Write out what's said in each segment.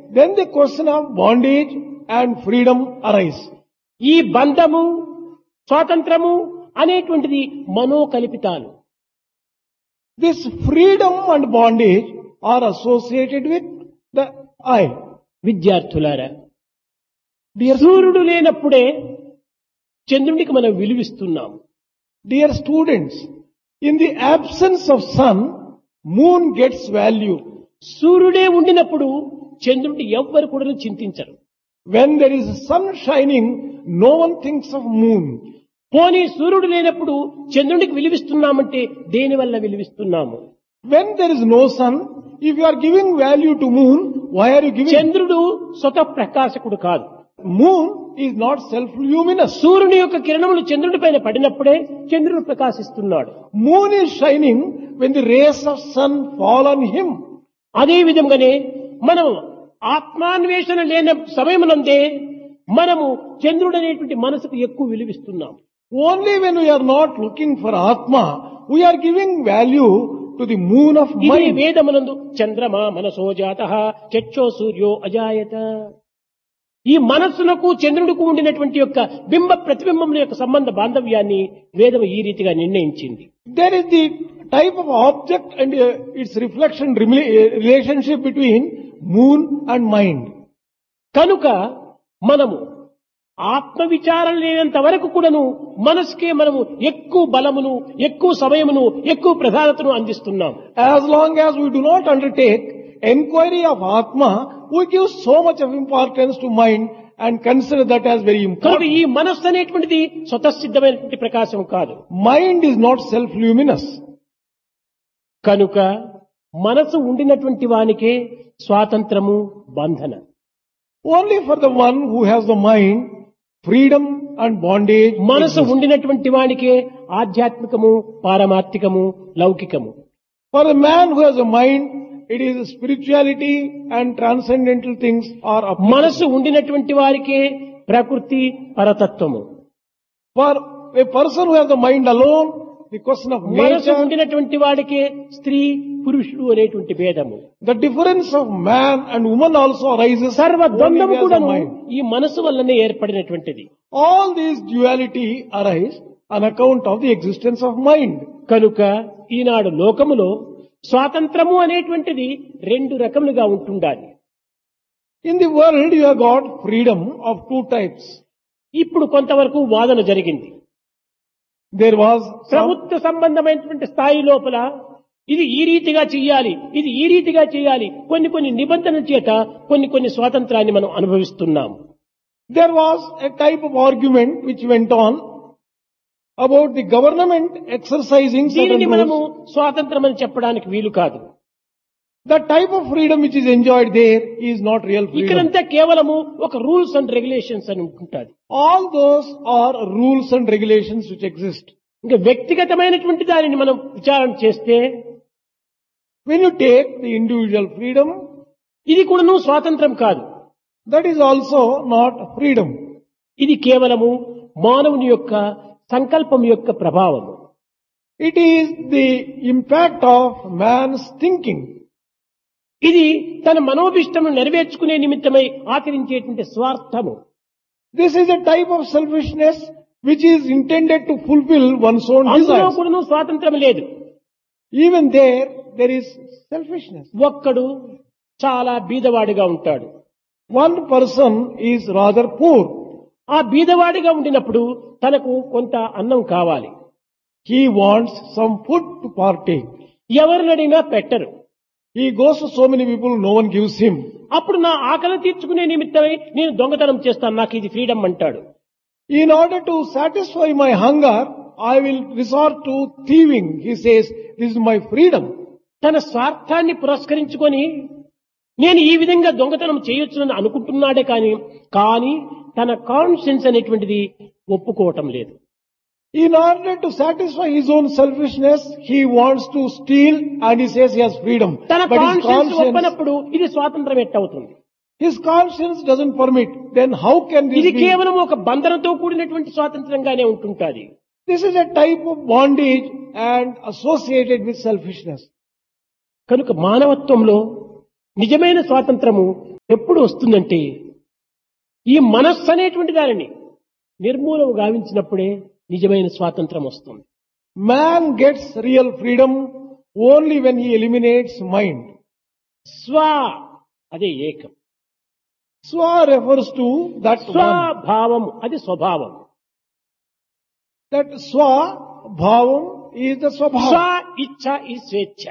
then the question of bondage and freedom arise. ఈ బంధము స్వాతంత్రము అనేటువంటిది మనోకల్పితాలు. This freedom and bondage are associated with the I. విద్యార్థులారా, సూర్యుడు లేనప్పుడే చంద్రునికి మనం విలువిస్తున్నాం. Dear students, in the absence of sun, moon gets value. సూర్యుడే ఉండినప్పుడు చంద్రుడిని ఎవ్వరు కూడా చింతించరు. When there is sun shining, no one thinks of moon. పోనీ సూర్యుడు లేనప్పుడు చంద్రుడికి విలువిస్తున్నామంటే దేని వల్ల విలువిస్తున్నాము? When there is no sun, if you are giving value to moon, why are you giving? చంద్రుడు స్వతః ప్రకాశకుడు కాదు. Moon is not self-luminous. సూర్యుని యొక్క కిరణములు చంద్రుడి పైన పడినప్పుడే చంద్రుడు ప్రకాశిస్తున్నాడు. Moon is shining when the rays of sun fall on him. అదే విధంగానే మనం ఆత్మాన్వేషణ లేని సమయమునందే మనము చంద్రుడు అనేటువంటి మనసుకు ఎక్కువ విలువిస్తున్నాం. Only when we are not looking for Atma, we are giving value to the moon of ఇది mind. వేదమునందు చంద్రమా మనసో జాతః చక్షో సూర్యో అజాయత. ఈ మనస్సులకు చంద్రుడికి ఉండినటువంటి యొక్క బింబ ప్రతిబింబముల యొక్క సంబంధ బాంధవ్యాన్ని వేదము ఈ రీతిగా నిర్ణయించింది. There is the type of object and its reflection relationship between moon and mind. కనుక మనము ఆత్మ విచారం లేనంత వరకు కూడాను మనసుకే మనము ఎక్కువ బలమును, ఎక్కువ సమయమును, ఎక్కువ ప్రధానతను అందిస్తున్నాం. As long as we do not undertake enquiry of Atma, we give so much of importance to mind and consider that as very కనుక important. ఈ మనస్సు అనేటువంటిది స్వతసిద్ధమైనటువంటి ప్రకాశం కాదు. Mind is not self-luminous. కనుక మనసు ఉండినటువంటి వానికే స్వాతంత్రము, బంధన. Only for the one who has the mind, freedom and bondage. మనసు exist. ఉండినటువంటి వానికే ఆధ్యాత్మికము, పారమార్థికము, లౌకికము. For a man who has a mind, it is spirituality and transcendental things are applicable. మనసు ఉండినటువంటి వారికే ప్రకృతి, పరతత్వము. For a person who has the mind alone, the question of మనసు nature, ఉండినటువంటి వాడికే స్త్రీ, పురుషుడు అనేటువంటి భేదము. the difference of man and woman also arises సర్వ only ద్వంద్వము as a కూడా mind. ఈ మనసు వల్లనే ఏర్పడినటువంటిది. All these duality arise on account of the existence of mind. కనుక ఈనాడు లోకములో స్వాతంత్రము అనేటువంటిది రెండు రకములుగా ఉంటుండాలి. In the world, you have got freedom of two types. ఇప్పుడు కొంతవరకు వాదన జరిగింది. There was some, ప్రభుత్వ సంబంధమైనటువంటి స్థాయి లోపల ఇది ఈ రీతిగా చెయ్యాలి, ఇది ఈ రీతిగా చేయాలి, కొన్ని నిబంధనల చేత కొన్ని స్వాతంత్రాన్ని మనం అనుభవిస్తున్నాం. there was a type of argument which went on about the government exercising certain దీనిని మనము rules. స్వాతంత్రం అని చెప్పడానికి వీలు కాదు. The type of freedom which is enjoyed there is not real freedom. ఇక్కడంతా కేవలము ఒక రూల్స్ అండ్ రెగ్యులేషన్స్ అని ఉంటుంది. All those are rules and regulations which exist. ఇంకా వ్యక్తిగతమైనటువంటి దానిని మనం విచారణ చేస్తే When you take the individual freedom, ఇది కూడాను స్వాతంత్రం కాదు. that is also not freedom. ఇది కేవలము మానవుని యొక్క సంకల్పం యొక్క ప్రభావము. It is the impact of man's thinking. ఇది తన మనోభిష్టమును నెరవేర్చుకునే నిమిత్తమై ఆచరించేటువంటి స్వార్థము. This is a type of selfishness which is intended to fulfill one's own అందులో desires. కూడాను స్వాతంత్రం లేదు. Even there is selfishness. ఒక్కడు చాలా బీదవాడిగా ఉంటాడు. One person is rather poor. ఆ బీదవాడిగా ఉండినప్పుడు తనకు కొంత అన్నం కావాలి. He wants some food to partake. ఎవరినడినా పెట్టరు. He goes to so many people, no one gives him. అప్పుడు నా ఆకలి తీర్చుకునే నిమిత్తమై నేను దొంగతనం చేస్తాను, నాకు ఇది ఫ్రీడమ్ అంటాడు. In order to satisfy my hunger, I will resort to thieving. He says, this is my freedom. తన స్వార్థాన్ని పురస్కరించుకొని నేను ఈ విధంగా దొంగతనం చేయొచ్చునని అనుకుంటున్నాడే కానీ తన కాన్షియన్స్ అనేటువంటిది ఒప్పుకోవటం లేదు. In order to satisfy his own selfishness, he wants to steal and he says he has freedom. తన But his కాన్షియన్స్ conscience, ఒప్పనప్పుడు ఇది స్వాతంత్రం ఎట్టవుతుంది? his conscience doesn't permit. Then how can this ఇది be? కేవలం ఒక బంధనతో కూడినటువంటి స్వాతంత్రంగానే ఉంటుంటాది. This is a type of bondage and associated with selfishness. కనుక మానవత్వంలో నిజమైన స్వాతంత్రము ఎప్పుడు వస్తుందంటే ఈ మనస్సు అనేటువంటి దానిని నిర్మూలన గావించినప్పుడే నిజమైన స్వాతంత్రం వస్తుంది. Man gets real freedom only when he eliminates mind. స్వ అదే ఏకం, Swa refers to that one. స్వభావం అది స్వభావం. That Swa Bhavam is the స్వ Swabhava. ఇచ్ఛ ఈ స్వేచ్ఛ.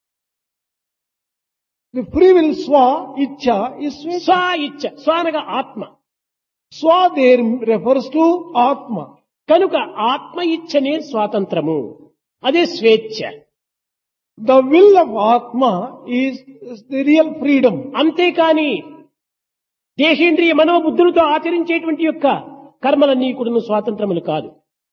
The free will Swa, Ichcha is స్వ Swechha. ఇచ్ఛ, స్వ అనగా ఆత్మ. Swa there refers to Atma. కనుక ఆత్మ ఇచ్ఛనే స్వాతంత్రము, అదే స్వేచ్ఛ. The will of Atma is the real freedom. అంతేకాని దేశేంద్రియ మనోబుద్ధులతో ఆచరించేటువంటి యొక్క కర్మలన్నీ కూడా స్వాతంత్రములు కాదు.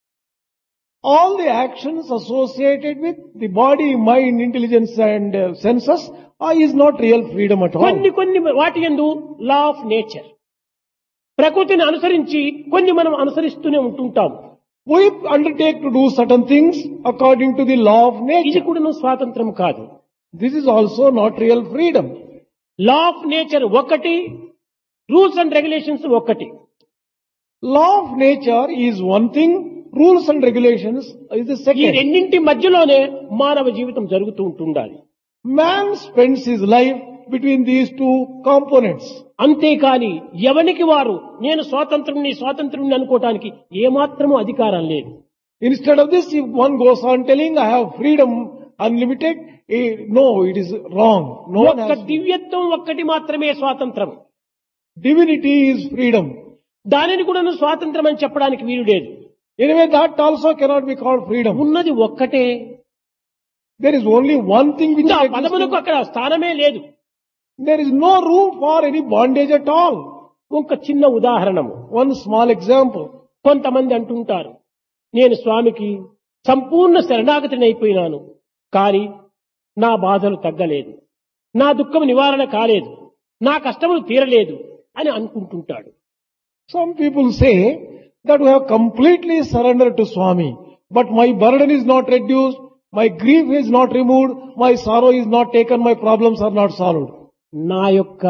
All the actions associated with the body, mind, intelligence and senses is not real freedom at all. కొన్ని వాటి యందు లా ఆఫ్ నేచర్, ప్రకృతిని అనుసరించి కొన్ని మనం అనుసరిస్తూనే ఉంటుంటాం. We undertake to do certain things according to the law of ఇది nature. కూడా స్వాతంత్రం కాదు. This is also not real freedom. Law of nature ఒకటి, రూల్స్ అండ్ రెగ్యులేషన్స్ ఒకటి. Law of nature is one thing, rules and regulations is the ఈ second. రెండింటి మధ్యలోనే మానవ జీవితం జరుగుతూ ఉంటుండాలి. Man spends his life between these two components. అంతేకాని ఎవనికి వారు నేను స్వాతంత్రుని అనుకోవటానికి ఏమాత్రము అధికారం లేదు. Instead of this, if one goes on telling, I have freedom unlimited, no, it is wrong. No one ఒక్క has. దివ్యత్వం ఒక్కటి మాత్రమే స్వాతంత్రం. Divinity is freedom. దానిని కూడా స్వాతంత్రం అని చెప్పడానికి వీలు లేదు. Anyway, that also cannot be called freedom. ఉన్నది ఒక్కటే. There is only one thing which ఇంకా exists. పదములకు అక్కడ స్థానమే లేదు. There is no room for any bondage at all. ఒక చిన్న ఉదాహరణము. One small example. కొంతమంది అంటుంటారు, నేను స్వామికి సంపూర్ణ శరణాగతిని అయిపోయినాను, కానీ నా బాధలు తగ్గలేదు, నా దుఃఖం నివారణ కాలేదు, నా కష్టములు తీరలేదు అని అనుకుంటుంటాడు. Some people say that we have completely surrendered to Swami, but my burden is not reduced, my grief is not removed, my sorrow is not taken, my problems are not solved. నా యొక్క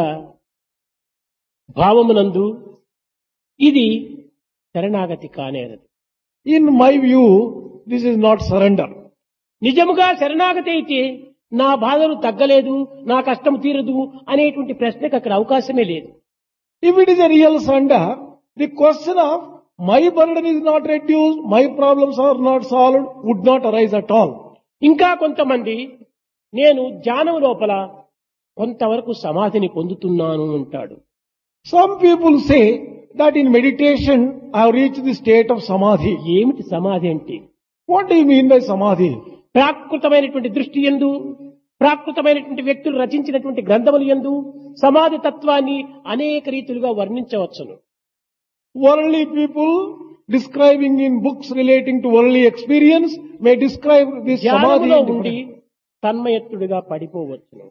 భావమునందు ఇది శరణాగతి కానేరదు. In my view, this is not surrender. నిజముగా శరణాగతి అయితే నా బాధలు తగ్గలేదు, నా కష్టం తీరదు అనేటువంటి ప్రశ్నకు అక్కడ అవకాశమే లేదు. If it is a real surrender, the question of my burden is not reduced, my problems are not solved would not arise at all. ఇంకా కొంతమంది నేను ధ్యానం లోపల కొంతవరకు సమాధిని పొందుతున్నాను అంటాడు. Some people say that in meditation I have reached the state of samadhi. ఏమిటి సమాధి అంటే? What do you mean by samadhi? ప్రాకృతమైనటువంటి దృష్టి యందు, ప్రాకృతమైనటువంటి వ్యక్తులు రచించినటువంటి గ్రంథములు యందు సమాధి తత్వాన్ని అనేక రీతులుగా వర్ణించవచ్చును. Worldly people describing in books relating to worldly experience may describe this samadhi. ధ్యానములో in ఉండి different- తన్మయత్తుడిగా పడిపోవచ్చును.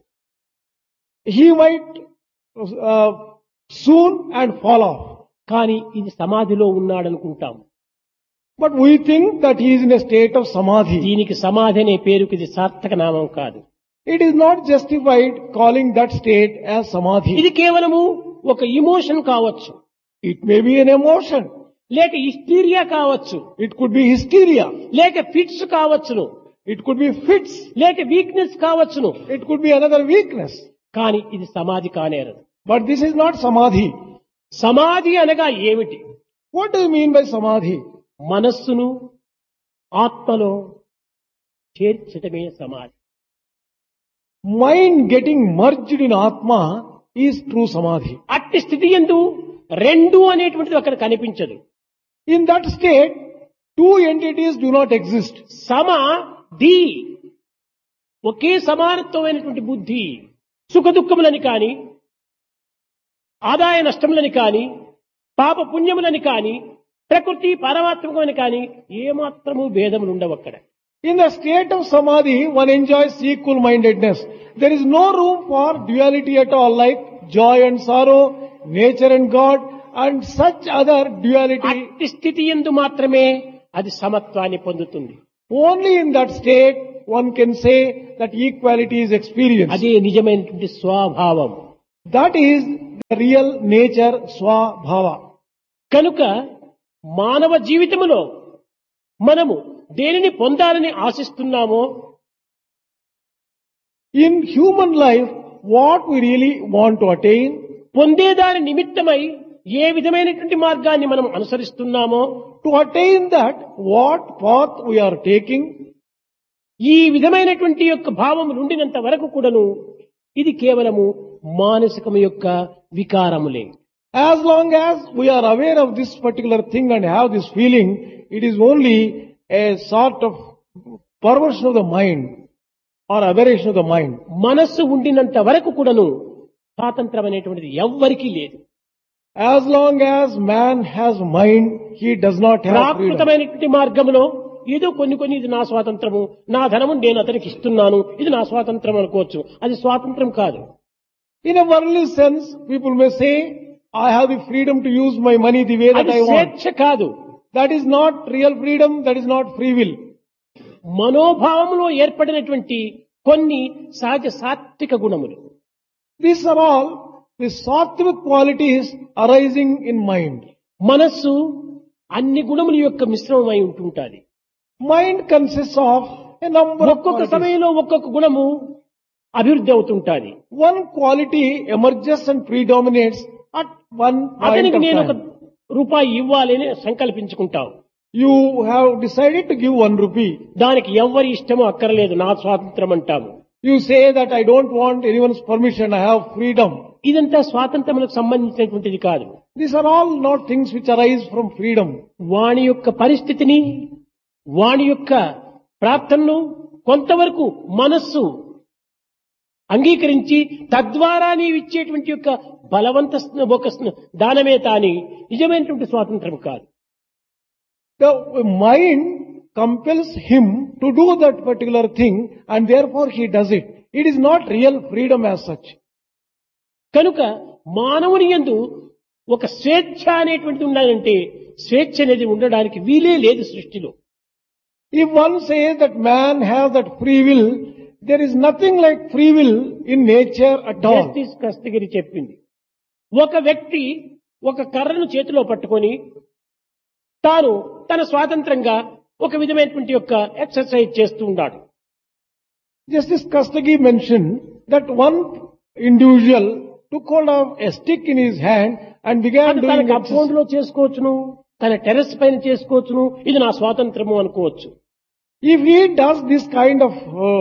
He might soon and fall off. కానీ ఇది సమాధిలో ఉన్నాడనుకుంటాం. But we think that he is in a state of samadhi. దీనికి సమాధి అనే పేరుకి ఇది సార్థక నామం కాదు. It is not justified calling that state as samadhi. ఇది కేవలము ఒక ఇమోషన్ కావచ్చు, It may be an emotion. లేక హిస్టీరియా కావచ్చు, It could be hysteria. లేక ఫిట్స్ కావచ్చును, It could be fits. లేక వీక్నెస్ కావచ్చును. It could be another weakness. కానీ ఇది సమాధి కానేరదు. But this is not samadhi. సమాధి అనగా ఏమిటి? What do you mean by samadhi? మనస్సును ఆత్మలో చేర్చటమే సమాధి. Mind getting merged in Atma is true samadhi. అట్టి స్థితి యందు రెండు అనేటువంటిది అక్కడ కనిపించదు. In that state, two entities do not exist. సమాధి ఒకే సమానత్వమైనటువంటి బుద్ధి సుఖ దుఃఖములని కాని, ఆదాయ నష్టములని కాని, పాప పుణ్యములని కాని, ప్రకృతి పారమాత్మకమని కాని ఏమాత్రము భేదములు ఉండవు అక్కడ. In the state of samadhi, one enjoys equal mindedness. There is no room for duality at all, like joy and sorrow, nature and God, and such other duality. అట్టి స్థితి యందు మాత్రమే అది సమత్వాన్ని పొందుతుంది. Only in that state one can say that equality is experienced. అదే నిజమైనటువంటి స్వభావం. That is the real nature, Swabhava. కనుక మానవ జీవితములో మనము దేనిని పొందాలని ఆశిస్తున్నామో, In human life, what we really want to attain, పొందేదాని నిమిత్తమై ఏ విధమైనటువంటి మార్గాన్ని మనం అనుసరిస్తున్నామో, to attain that, what path we are taking, ఈ విధమైనటువంటి యొక్క భావము నుండినంత వరకు కూడాను ఇది కేవలము మానసికము యొక్క వికారములే. as long as we are aware of this particular thing and have this feeling, it is only a sort of perversion of the mind or aberration of the mind. మనస్సు ఉండినంత వరకు కూడాను స్వాతంత్రం అనేటువంటిది ఎవ్వరికీ లేదు. As long as man has mind, he does not have freedom. ప్రాకృతమైనటువంటి మార్గంలో ఏదో కొన్ని ఇది నా స్వాతంత్రము, నా ధనము నేను అతనికి ఇస్తున్నాను, ఇది నా స్వాతంత్రం అనుకోవచ్చు. అది స్వాతంత్రం కాదు. In a worldly sense, people may say, I have the freedom to use my money the way that అది I want. స్వేచ్ఛ కాదు. That is not real freedom, that is not free will. మనోభావములో ఏర్పడినటువంటి కొన్ని సహజ సాత్విక గుణములు. These are all the sattvic qualities arising in mind. మనస్సు అన్ని గుణముల యొక్క మిశ్రమమై ఉంటుంటాది. Mind consists of a number of ఒక్కొక్క qualities. సమయంలో ఒక్కొక్క గుణము అభివృద్ధి అవుతుంటాది. One quality emerges and predominates at one point అతనికి of నేను ఒక time. రూపాయి ఇవ్వాలి అని సంకల్పించుకుంటావు. You have decided to give 1 rupee. దానికి ఎవ్వరి ఇష్టమో అక్కర్లేదు, నా స్వాతంత్రం అంటాము. You say that I don't want anyone's permission, I have freedom. ఇదంతా స్వాతంత్రములకు సంబంధించినటువంటిది కాదు. These are all not things which arise from freedom. వాని యొక్క పరిస్థితిని, వాని యొక్క ప్రార్థనను కొంతవరకు మనస్సు అంగీకరించి తద్వారా నీవు ఇచ్చేటువంటి యొక్క బలవంత ఒక దానమే తాని నిజమైనటువంటి స్వాతంత్రం కాదు. The mind compels him to do that particular thing and therefore he does it. It is not real freedom as such. కనుక మానవుని యందు ఒక స్వేచ్ఛ అనేటువంటిది ఉండాలంటే స్వేచ్ఛ అనేది ఉండడానికి వీలే లేదు సృష్టిలో. If one says that man has that free will, there is nothing like free will in nature at all. Justice కస్తగిరి చెప్పింది, ఒక వ్యక్తి ఒక కర్రను చేతిలో పట్టుకొని తాను తన స్వాతంత్రంగా ఒక విధమైనటువంటి యొక్క ఎక్సర్సైజ్ చేస్తూ ఉన్నాడు. Justice Kastagi mentioned that one individual took hold of a stick in his hand and began అది doing తన exercise. కంపౌండ్ లో చేసుకోవచ్చును, తన టెర్రస్ పైన చేసుకోవచ్చును, ఇది నా స్వాతంత్రము అనుకోవచ్చు. If he does this kind of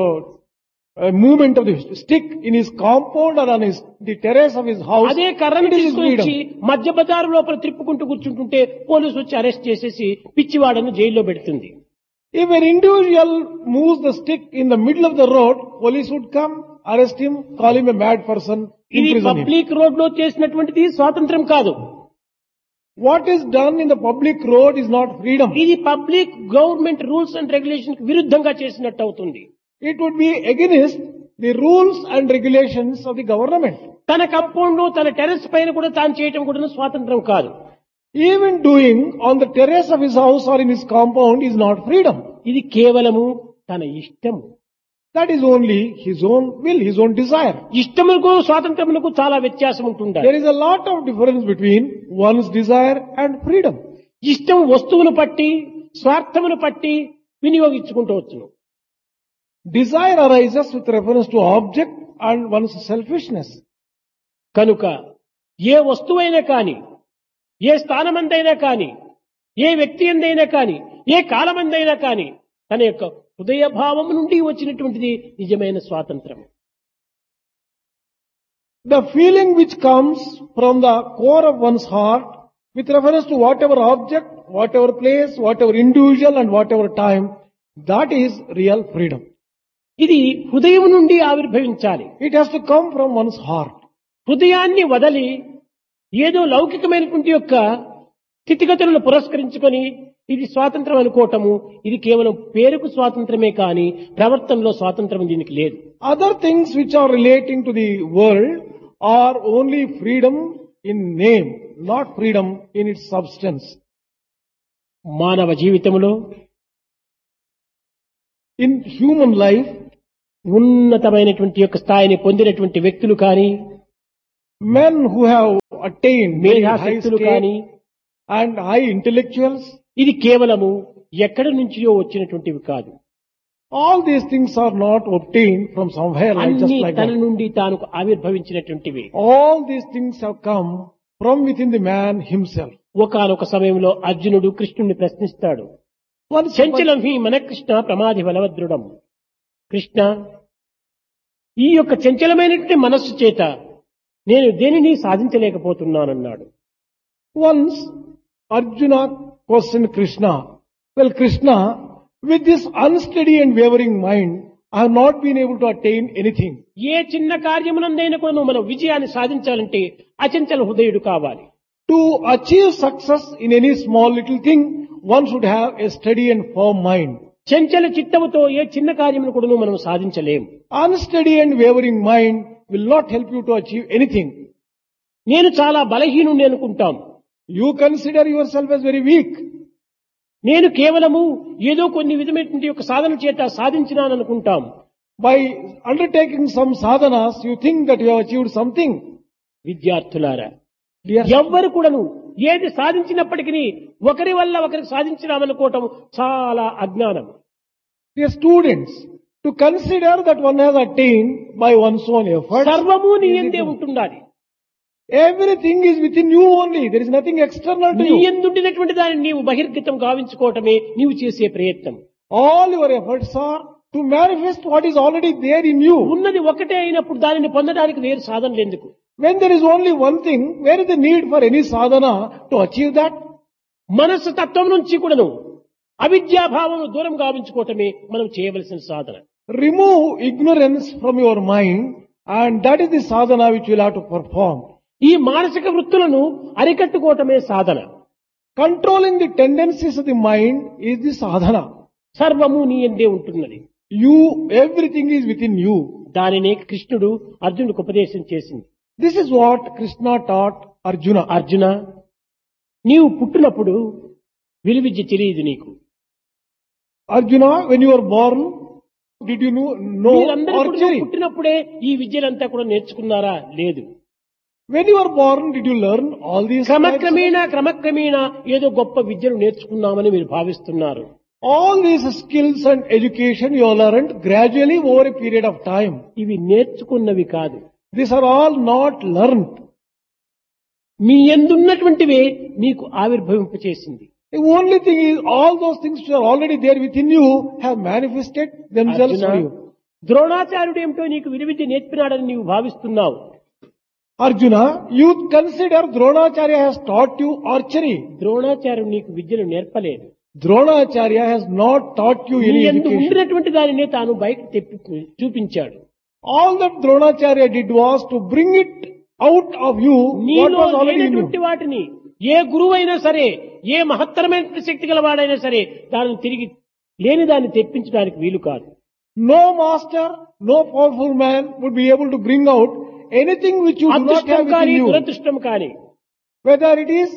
movement of the stick in his compound or on the terrace of his house, అదే కర్రను it is his తీసుకొని వచ్చి freedom. మధ్య బజారు లోపల తిప్పుకుంటూ కూర్చుంటుంటే పోలీసు వచ్చి అరెస్ట్ చేసేసి పిచ్చివాడని జైల్లో పెడుతుంది. If an individual moves the stick in the middle of the road, police would come, arrest him, call him a mad person, ఇది imprison him. పబ్లిక్ రోడ్ లో చేసినటువంటిది స్వాతంత్రం కాదు. What is done in the public road is not freedom. ఇది public government rules and regulation కి విరుద్ధంగా చేసినట్టు అవుతుంది. It would be against the rules and regulations of the government. తన కంపౌండ్ లో తన టెర్రస్ పైన కూడా తాను చేయటం కూడా స్వాతంత్రం కాదు. Even doing on the terrace of his house or in his compound is not freedom. ఇది కేవలము తన ఇష్టము. That is only his own will, his own desire. ఇష్టములకు స్వాతంత్రములకు చాలా వ్యత్యాసం ఉంటుందా. There is a lot of difference between one's desire and freedom. ఇష్టం వస్తువును పట్టి స్వార్థమును పట్టి వినియోగించుకుంటూ వచ్చును. Desire arises with reference to object and one's selfishness. కనుక ఏ వస్తువైనా కాని, ఏ స్థానమందైనా కాని, ఏ వ్యక్తి ఎందైనా కాని, ఏ కాలమందైనా కాని తన యొక్క హృదయ భావము నుండి వచ్చినటువంటిది నిజమైన స్వాతంత్రం. The feeling which comes from the core of one's heart with reference to whatever object, whatever place, whatever individual and whatever time, that is real freedom. ఇది హృదయం నుండి ఆవిర్భవించాలి. It has to come from one's heart. హృదయాన్ని వదలి ఏదో లౌకికమైనటువంటి యొక్క స్థితిగతులను పురస్కరించుకొని ఇది స్వాతంత్రం అనుకోవటము, ఇది కేవలం పేరుకు స్వాతంత్రమే కాని ప్రవర్తనలో స్వాతంత్రం దీనికి లేదు. Other things which are relating to the world are only freedom in name, not freedom in its substance. మానవ జీవితంలో In human life, ఉన్నతమైనటువంటి యొక్క స్థాయిని పొందినటువంటి వ్యక్తులు కానీ, Men who have attained very high మేధాశక్తులు state కానీ and high intellectuals, ఇది కేవలము ఎక్కడి నుంచియో వచ్చినటువంటివి కాదు. all these things are not obtained from somewhere like just అన్ని like తన that. నుండి తాను ఆవిర్భవించినటువంటివి. All these things have come from within the man himself. ఒకానొక సమయంలో అర్జునుడు కృష్ణుణ్ణి ప్రశ్నిస్తాడు. Once చంచలం హి మన కృష్ణ ప్రమాది బలవద్రుడం. కృష్ణ, ఈ యొక్క చంచలమైనటువంటి మనస్సు చేత నేను దేనిని సాధించలేకపోతున్నానన్నాడు. Once Arjuna questioned Krishna, well Krishna, with this unsteady and wavering mind, I have not been able to attain anything. ఏ చిన్న కార్యమునందైనా కూడా మనం విజయాన్ని సాధించాలంటే అచంచల హృదయుడు కావాలి. To achieve success in any small little thing, one should have a steady and firm mind. చంచల చిత్తముతో ఏ చిన్న కార్యమును కూడా మనం సాధించలేం. Unsteady and wavering mind will not help you to achieve anything. నేను చాలా బలహీనుణ్ణి అనుకుంటాం. You consider yourself as very weak. నేను కేవలము ఏదో కొన్ని విధమైనటువంటి యొక్క సాధన చేత సాధించినాననుకుంటాం. By undertaking some sadhanas, you think that you have achieved something. విద్యార్థులారా, Dear, ఎవ్వరు కూడాను ఏది సాధించినప్పటికీ ఒకరి వల్ల ఒకరికి సాధించినామనుకోవటం చాలా అజ్ఞానం. dear students, to consider that one has attained by one's own effort, సర్వము నీ యందే ఉంటుండాలి. everything is within you only. There is nothing external to నీ you. యందుండినటువంటి దానిని నీవు బహిర్గతం గావించుకోవటమే నీవు చేసే ప్రయత్నం. All your efforts are to manifest what is already there in you. ఉన్నది ఒకటే అయినప్పుడు దానిని పొందడానికి వేరు సాధనలు ఎందుకు? When there is only one thing, where is the need for any sadhana to achieve that? మనస్సు తత్వం నుంచి కూడాను అవిద్యాభావం దూరం గావించుకోవటమే మనం చేయవలసిన సాధన. Remove ignorance from your mind, and that is the sadhana which you will have to perform. ఈ మానసిక వృత్తులను అరికట్టుకోవటమే సాధన. Controlling the tendencies of the mind is the sadhana. సర్వము నీ యందే ఉంటున్నది. You, everything is within you. దానినే కృష్ణుడు అర్జునుడికి ఉపదేశం చేసింది. This is what Krishna taught Arjuna. Arjuna, నీవు పుట్టినప్పుడు విలువిద్య తెలియదు నీకు. Arjuna, when you were born, did you know మీరందరూ కూడా archery? పుట్టినప్పుడే ఈ విద్యలంతా కూడా నేర్చుకున్నారా? లేదు. When you were born, did you learn all these? క్రమక్రమేణా ఏదో గొప్ప విద్యను నేర్చుకున్నామని మీరు భావిస్తున్నారు. All these skills and education you have learned gradually over a period of time. ఇవి నేర్చుకున్నవి కాదు. These are all not learned. మీ యందున్నటువంటివే మీకు ఆవిర్భవింప చేసింది. The only thing is all those things which are already there within you have manifested themselves Arjuna, for you. ద్రోణాచార్యుడు ఏమిటో నీకు విలువిద్య నేర్పినాడని నీవు భావిస్తున్నావు. Arjuna, you consider Dronacharya has taught you archery. ద్రోణాచార్యుడు నీకు విద్యను నేర్పలేదు. Dronacharya has not taught you నీ any యందు education. ఉండినటువంటి దానినే తాను బయటకు తెప్పి చూపించాడు. All that Dronacharya did was to bring it out of you what నీలో was already in you. లేనటువంటి వాటిని ఏ గురువు అయినా సరే, ఏ మహత్తరమైన శక్తి గలవాడైనా సరే దానిని తిరిగి లేని దాన్ని తెప్పించడానికి వీలు కాదు. No master, no powerful man would be able to bring out anything which you do not అదృష్టం have కానీ within you. దురదృష్టం కానీ, Whether it is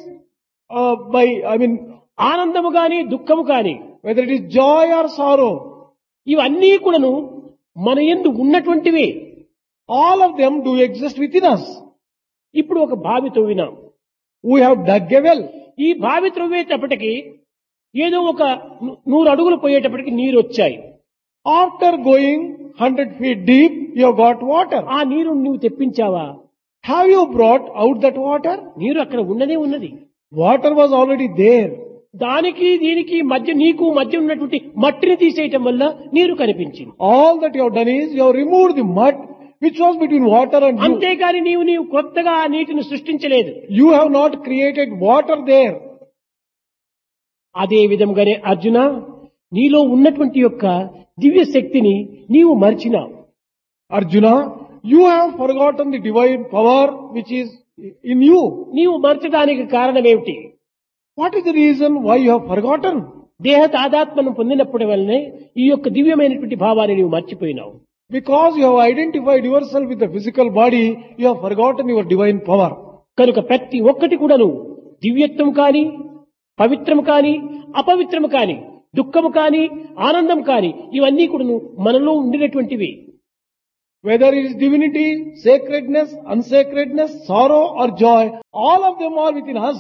ఆనందము కానీ దుఃఖము కానీ, whether it is joy or sorrow, ఇవన్నీ కూడాను మన యందు ఉన్నటువంటివే. all of them do exist within us. ఇప్పుడు ఒక బావి తవ్వినాం. We have dug a well. ఈ బావి త్రవ్వేటప్పటికి ఏదో ఒక 100 అడుగులు పోయేటప్పటికి నీరు వచ్చాయి. After going 100 feet deep, you have got water. ఆ నీరు నువ్వు తెప్పించావా? Have you brought out that water? నీరు అక్కడ ఉన్నదే ఉన్నది. Water was already there. దానికి దీనికి మధ్య నీకు మధ్య ఉన్నటువంటి మట్టిని తీసేయటం వల్ల నీరు కనిపించింది. All that you have done is you have removed the mud which was between water and you. అంతేకాని నీవు కొత్తగా ఆ నీటిని సృష్టించలేదు. You have not created water there. అదే విధంగానే అర్జున, నీలో ఉన్నటువంటి యొక్క దివ్య శక్తిని నీవు మర్చినావు. Arjuna, you have forgotten the divine power which is in you. నీవు మర్చడానికి కారణం ఏమిటి? What is the reason why you have forgotten? దేహ తాదాత్మను పొందినప్పటి వల్లనే ఈ యొక్క దివ్యమైనటువంటి భావాన్ని నీవు మర్చిపోయినావు. Because you have identified yourself with the physical body, you have forgotten your divine power. కనుక ప్రతి ఒక్కటి కూడాను దివ్యత్వం కాని, పవిత్రం కాని, అపవిత్రము కాని, దుఃఖము కాని, ఆనందం కాని, ఇవన్నీ కూడాను మనలో ఉండినటువంటివి. Whether it is divinity, sacredness, unsacredness, sorrow or joy, all of them are within us.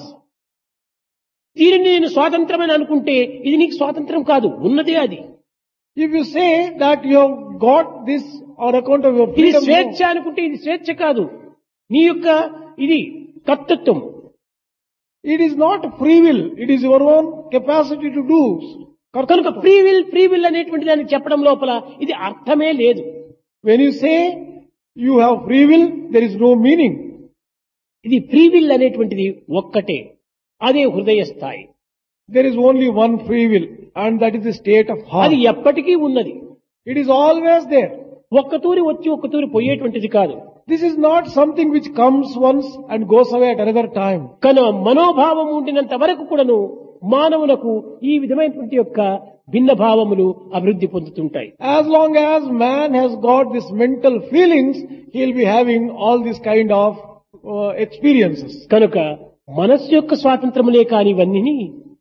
దీనిని నేను స్వాతంత్రమని అనుకుంటే ఇది నీకు స్వాతంత్రం కాదు, ఉన్నదే అది. If you say that you have got this on account of your ఇది freedom, స్వేచ్ఛ అనుకుంటే ఇది స్వేచ్ఛ కాదు, నీ యొక్క ఇది కర్తృత్వం. it is not free will, it is your own capacity to do. కనుక ఫ్రీ విల్ అనేటువంటి దాన్ని చెప్పడం లోపల ఇది అర్థమే లేదు. When you say you have free will, there is no meaning. ఇది ఫ్రీ విల్ అనేటువంటిది ఒక్కటే, అదే హృదయ స్థాయి. There is only one free will, and that is the state of heart. అది ఎప్పటికీ ఉన్నది. It is always there. ఒక్కతూరి వచ్చి ఒక్కతూరి పోయేటువంటిది కాదు. This is not something which comes once and goes away at another time. కనుక మనోభావం ఉండినంత వరకు కూడాను మానవులకు ఈ విధమైనటువంటి యొక్క భిన్న భావములు అభివృద్ధి పొందుతుంటాయి. As long as man has got this mental feelings, he will be having all these kind of experiences. కనుక మనస్సు యొక్క స్వాతంత్రములే కాని ఇవన్నీ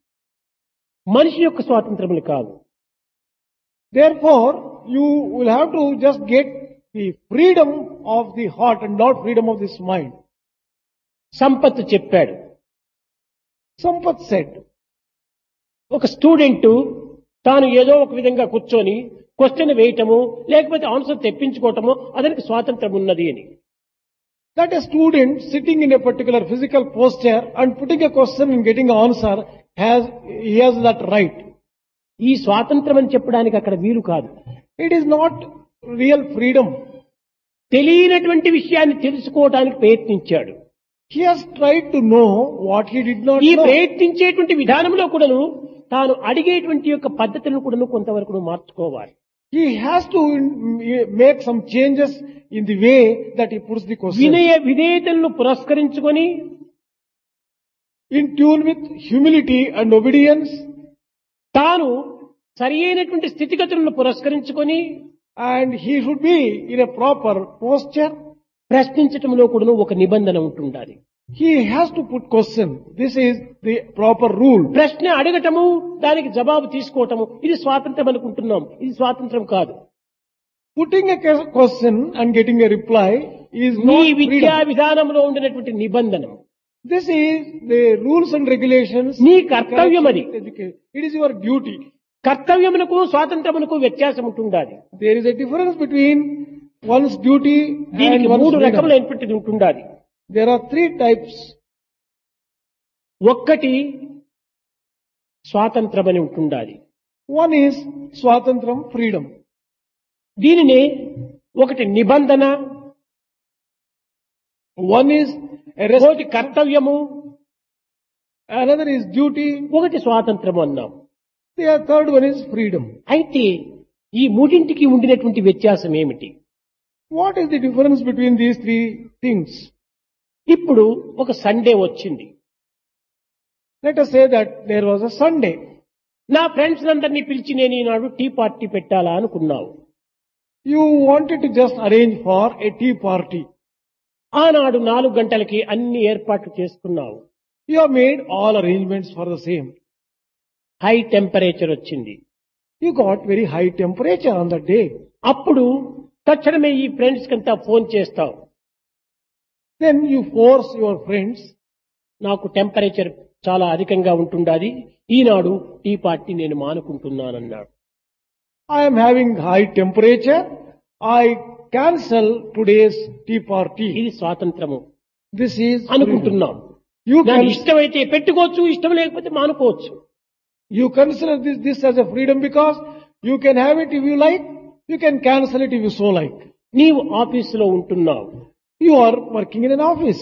మనిషి యొక్క స్వాతంత్రములు కావు. Therefore, you will have to just get the freedom of the heart and not freedom of this mind. Sampath చెప్పాడు, Sampath said, ఒక స్టూడెంట్ తాను ఏదో ఒక విధంగా కూర్చొని క్వశ్చన్ వేయటము లేకపోతే ఆన్సర్ తెప్పించుకోవటము అతనికి స్వాతంత్రం ఉన్నది అని. that a student sitting in a particular physical posture and putting a question and getting an answer, he has that right. ఈ స్వాతంత్రం అని చెప్పడానికి అక్కడ వీలు కాదు. It is not real freedom. తెలియనటువంటి విషయాన్ని తెలుసుకోవడానికి ప్రయత్నించాడు. He has tried to know what he did not ఈ know. ప్రయత్నించేటువంటి విధానంలో కూడాను తాను అడిగేటువంటి యొక్క పద్ధతులను కూడాను కొంతవరకు మార్చుకోవాలి. He has to make some changes in the way that he puts the question. వినయ విధేయతలను పురస్కరించుకొని In tune with humility and obedience, తాను సరి అయినటువంటి స్థితిగతులను పురస్కరించుకొని and he should be in a proper posture. ప్రశ్నించటంలో కూడాను ఒక నిబంధన ఉంటుండాలి. He has to put question. This is the proper rule. ప్రశ్న అడగటము దానికి జవాబు తీసుకోవటము ఇది స్వాతంత్రం అనుకుంటున్నాం, ఇది స్వాతంత్రం కాదు. Putting a question and getting a reply is నీ not విద్యా freedom. విధానంలో ఉండినటువంటి నిబంధన, This is the rules and regulations. నీ కర్తవ్యం అది. It is your duty. కర్తవ్యమునకు స్వాతంత్రమునకు వ్యత్యాసం ఉంటుండాలి. There is a difference between one's duty and దీనికి one's మూడు freedom. రకములైనటువంటిది ఉంటుండాలి. There are three types. ఒక్కటి స్వాతంత్రమని ఉంటుండాలి. One is swatantram, freedom. దీనిని ఒకటి నిబంధన, One is a ఒకటి కర్తవ్యము, another is duty. ఒకటి స్వాతంత్రము అన్నాం. The third one is freedom. అయితే ఈ మూడింటికి ఉండినటువంటి వ్యత్యాసం ఏమిటి? What is the difference between these three things? ఇప్పుడు ఒక సండే వచ్చింది. Let us say that there was a Sunday. నా ఫ్రెండ్స్ అందరినీ పిలిచి నేను ఈనాడు టీ పార్టీ పెట్టాలా అనుకున్నావు. You wanted to just arrange for a tea party. ఆనాడు 4 గంటలకి అన్ని ఏర్పాట్లు చేసుకున్నావు. You have made all arrangements for the same. High temperature వచ్చింది. You got very high temperature on that day. అప్పుడు తక్షణమే ఈ ఫ్రెండ్స్ కంతా ఫోన్ చేస్తావు. Then you force your friends, నాకు టెంపరేచర్ చాలా అధికంగా ఉంటుండాది, ఈనాడు టీ పార్టీ నేను మానుకుంటున్నానన్నాడు. I am having high temperature, I cancel today's tea party. ఇది స్వాతంత్రము This is freedom. అనుకుంటున్నాం. You నాకు can, ఇష్టమైతే పెట్టుకోవచ్చు, ఇష్టం లేకపోతే మానుకోవచ్చు. you consider this as a freedom because you can have it if you like, you can cancel it if you so like. నీవు ఆఫీసులో ఉంటున్నావు. You are working in an office.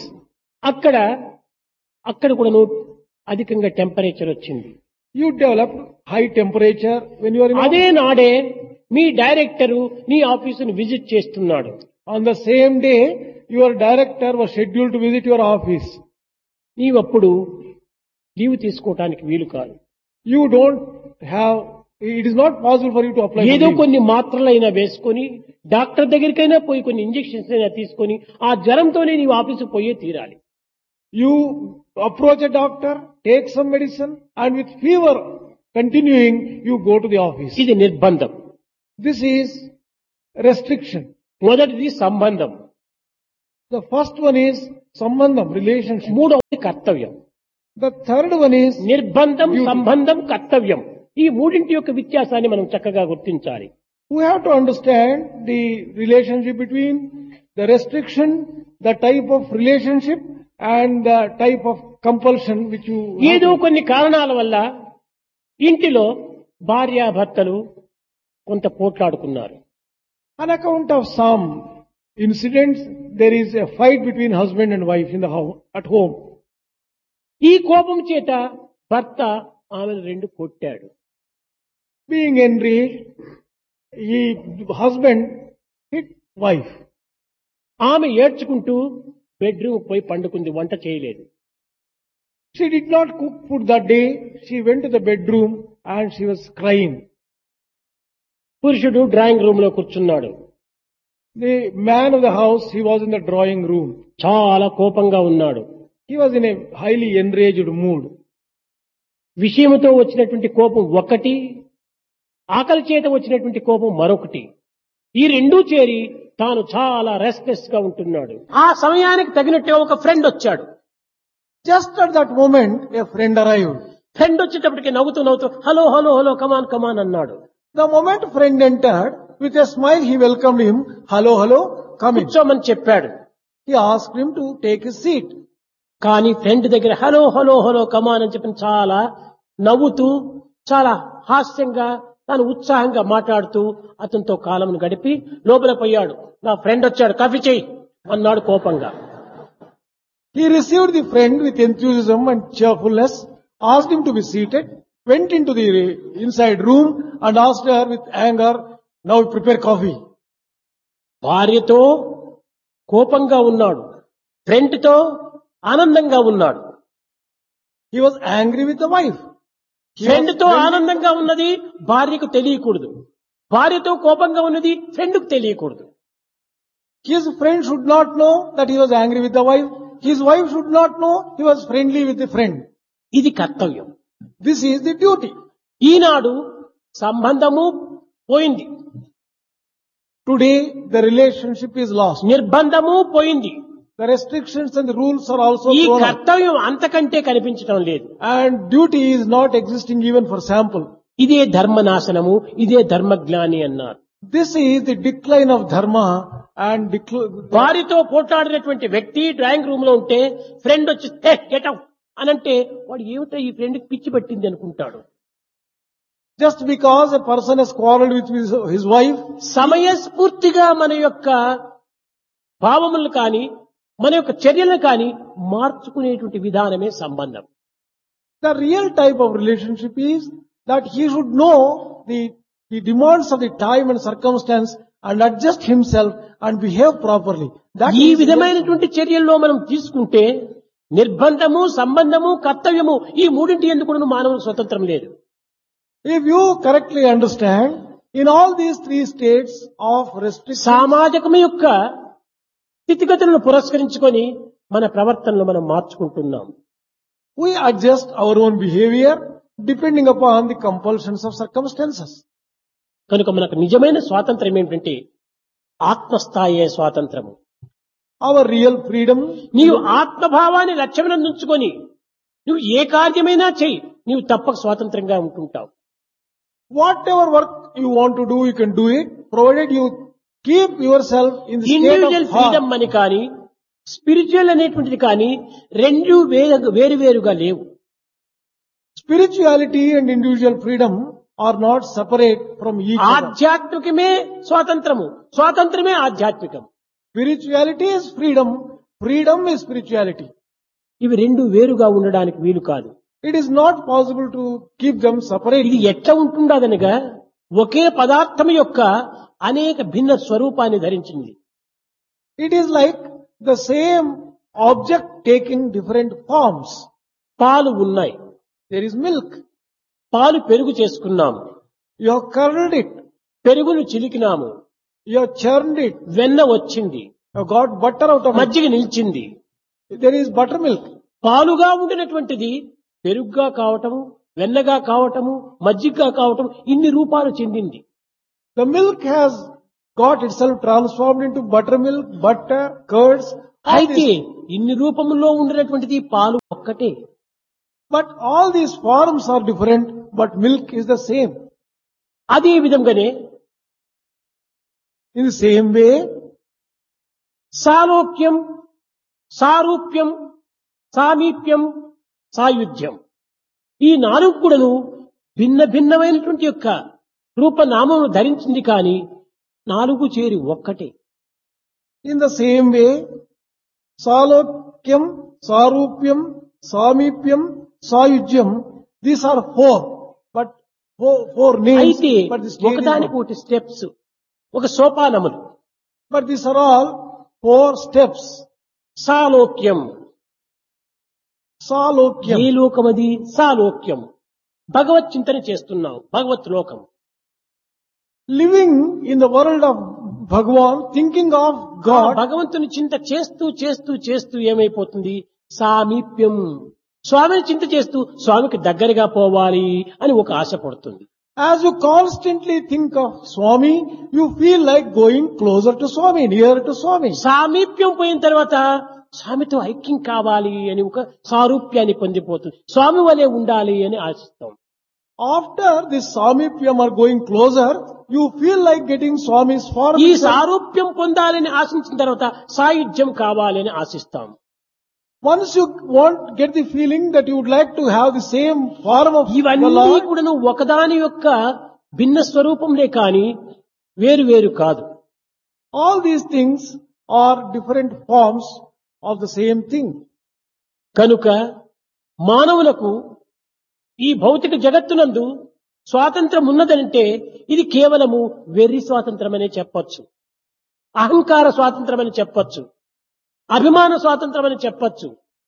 అక్కడ కూడా అధికంగా టెంపరేచర్ వచ్చింది. You developed high temperature when you are in అదే office. నాడే మీ director నీ ఆఫీసును విజిట్ చేస్తున్నాడు. On the same day, your director was scheduled to visit your office. నీవప్పుడు leave తీసుకోవటానికి వీలు కాదు. You don't have, it is not possible for you to apply for ఏదో leave. కొన్ని మాత్రలైనా వేసుకొని డాక్టర్ దగ్గరికైనా పోయి కొన్ని ఇంజెక్షన్స్ అయినా తీసుకొని ఆ జ్వరంతోనే నీవు ఆఫీసుకు పోయే తీరాలి. You approach a doctor, take some medicine, and with fever continuing, you go to the office. ఇది నిర్బంధం. This is restriction. మొదటిది సంబంధం, The first one is sambandham, relationship. మూడవది కర్తవ్యం. The third one is నిర్బంధం, duty. సంబంధం, కర్తవ్యం. ఈ మూడింటి యొక్క వ్యత్యాసాన్ని మనం చక్కగా గుర్తించాలి. We have to understand the relationship between the restriction, the type of relationship and the type of compulsion which you ఏదో have. కొన్ని కారణాల వల్ల ఇంటిలో భార్యాభర్తలు కొంత పోట్లాడుకున్నారు. On account of some incidents, there is a fight between husband and wife in the house, at home. ఈ కోపం చేత భర్త ఆమెను రెండు కొట్టాడు. Being enraged, husband hit wife. ఆమె ఏడ్చుకుంటూ బెడ్రూమ్ పోయి పండుకుంది, వంట చేయలేదు. She did not cook food that day. She went to the bedroom and she was crying. పురుషుడు డ్రాయింగ్ రూమ్ లో కూర్చున్నాడు. The man of the house, he was in the drawing room. చాలా కోపంగా ఉన్నాడు. He was in a highly enraged mood. విషయముతో వచ్చినటువంటి కోపం ఒకటి, ఆకలి చేత వచ్చినటువంటి కోపం మరొకటి. ఈ రెండూ చేరి తాను చాలా రెస్ట్లెస్ గా ఉంటున్నాడు. ఆ సమయానికి తగినట్టే ఒక ఫ్రెండ్ వచ్చాడు. Just at that moment, a friend arrived. Friend వచ్చేటప్పటికి నవ్వుతూ నవ్వుతూ హలో హలో హలో కమాన్ కమాన్ అన్నాడు. The moment friend entered, with a smile he welcomed him. Hello, hello, come in. కూర్చోమని చెప్పాడు. He asked him to take his seat. కానీ friend దగ్గర hello hello hello come on అని చెప్పి చాలా నవ్వుతూ చాలా హాస్యంగా తాను ఉత్సాహంగా మాట్లాడుతూ అతనితో కాలంను గడిపి లోపల పోయాడు. నా ఫ్రెండ్ వచ్చాడు, కాఫీ చేయి అన్నాడు కోపంగా. He received the friend with enthusiasm and cheerfulness, asked him to be seated, went into the inside room and asked her with anger, now prepare coffee. భార్యతో కోపంగా ఉన్నాడు, ఫ్రెండ్ తో ఆనందంగా ఉన్నాడు. He was angry with the wife. Friend తో ఆనందంగా ఉన్నది భార్యకు తెలియకూడదు, భార్యతో కోపంగా ఉన్నది ఫ్రెండ్ కు తెలియకూడదు. His friend should not know that he was angry with the wife. His wife should not know he was friendly with the friend. ఇది కర్తవ్యం. This is the duty. ఈనాడు సంబంధము పోయింది, Today the relationship is lost. నిర్బంధము పోయింది. The restrictions and the rules are also ఈ thrown out. కర్తవ్యం అంతకంటే కనిపించడం లేదు. And duty is not existing even for sample. ఇదే ధర్మనాశనము, ఇదే ధర్మజ్ఞాని అన్నారు. This is the decline of dharma and భార్యతో పోట్లాడినటువంటి వ్యక్తి డ్రాయింగ్ రూమ్ లో ఉంటే ఫ్రెండ్ వచ్చి గెట్ అవుట్ అనంటే వాడు ఏమిటో ఈ ఫ్రెండ్ పిచ్చి పట్టింది అనుకుంటాడు. just because a person has quarreled with his wife. సమయస్ఫూర్తిగా మన యొక్క భావములు కానీ మన యొక్క చర్యలను కానీ మార్చుకునేటువంటి విధానమే సంబంధం. The real type of relationship is that he should know the demands of the time and circumstance and adjust himself and behave properly. That ఈ is విధమైనటువంటి చర్యల్లో మనం తీసుకుంటే నిర్బంధము, సంబంధము, కర్తవ్యము ఈ మూడింటి ఎందుకు కూడా మానవులకు స్వతంత్రం లేదు. If you correctly understand, in all these three states of restriction, సామాజికము యొక్క స్థితిగతులను పురస్కరించుకొని మన ప్రవర్తనలు మనం మార్చుకుంటున్నాం. we adjust our own behavior depending upon the compulsions of circumstances. కనుక మనకు నిజమైన స్వాతంత్రం ఏమిటంటే ఆత్మస్థాయే స్వాతంత్రము. Our real freedom, నీవు ఆత్మభావాన్ని లక్ష్యమునందు ఉంచుకొని నువ్వు ఏ కార్యమైనా చెయ్యి, నీవు తప్పక స్వాతంత్రంగా ఉంటుంటావు. whatever work you want to do, you can do it, provided you keep yourself in the state individual of freedom heart. అని కానీ స్పిరిచువల్ అనేటువంటిది కానీ రెండు వేరువేరుగా లేవు. Spirituality and individual freedom are not separate from each other. ఆధ్యాత్మికమే స్వాతంత్రము, స్వాతంత్రమే ఆధ్యాత్మికం. Spirituality is freedom, freedom is spirituality. ఇవి రెండు వేరుగా ఉండడానికి వీలు కాదు. It is not possible to keep them ఇది separately. ఎట్లా ఉంటుండదనగా ఒకే పదార్థం యొక్క అనేక భిన్న స్వరూపాన్ని ధరించింది. It is like the same object taking different forms. పాలు ఉన్నాయి, There is milk. పాలు పెరుగు చేసుకున్నాము, You have curdled it. పెరుగును చిలికినాము, You have churned it. వెన్న వచ్చింది, You have got butter out of it. మజ్జిగ నిలిచింది. There is buttermilk. పాలుగా ఉండినటువంటిది పెరుగుగా కావటము, వెన్నగా కావటము, మజ్జిగగా కావటం ఇన్ని రూపాలు చెందింది. The milk has got itself transformed into buttermilk, butter, curds. All అయితే these, ఇన్ని రూపములో ఉండినటువంటిది పాలు ఒక్కటే. but all these forms are different, but milk is the same. అదే విధంగానే In the same way, సాలోక్యం, సారూప్యం, సామీప్యం, సాయుధ్యం, ఈ నాలుగు కూడాను భిన్న భిన్నమైనటువంటి యొక్క రూపనామమును ధరించింది కానీ నాలుగు చేరి ఒక్కటే. in the same way, Salokyam, Sarupyam, Samipyam, Sayujyam, these are four, but four names, అయితే but the stage is ఒకదానికి one. ఒకటి స్టెప్స్, ఒక సోపానములు. But these are all four steps. సాలోక్యం, A Salokyam, లోకమది? సాలోక్యం, భగవత్ చింతన చేస్తున్నావు, భగవత్ లోకం. living in the world of Bhagwan, thinking of ఆ God, భగవంతుని చింత చేస్తూ చేస్తూ చేస్తూ ఏమైపోతుంది? సామీప్యం, స్వామిని చింత చేస్తూ స్వామికి దగ్గరగా పోవాలి అని ఒక ఆశ పడుతుంది. as you constantly think of Swami, you feel like going closer to Swami, nearer to Swami. సామీప్యం పోయిన తర్వాత స్వామితో ఐక్యం కావాలి అని ఒక సారూప్యాన్ని పొందిపోతుంది. స్వామి వలె ఉండాలి అని ఆశిస్తాం. After this Samipyam or going closer, you feel like getting Swami's form. ఈ సారూప్యం పొందాలని ఆశించిన తర్వాత సాయుధ్యం కావాలని ఆశిస్తాం. Once you get the feeling that you would like to have the same form of the ఇవన్నీ Lord, కూడాను ఒకదాని యొక్క భిన్న స్వరూపంలే కాని వేరు వేరు కాదు. all these things are different forms of the same thing. కనుక మానవులకు ఈ భౌతిక జగత్తునందు స్వాతంత్రం ఉన్నదంటే ఇది కేవలము వెర్రి స్వాతంత్రం అనే చెప్పొచ్చు, అహంకార స్వాతంత్రం అని చెప్పొచ్చు, అభిమాన స్వాతంత్రం అని చెప్పొచ్చు.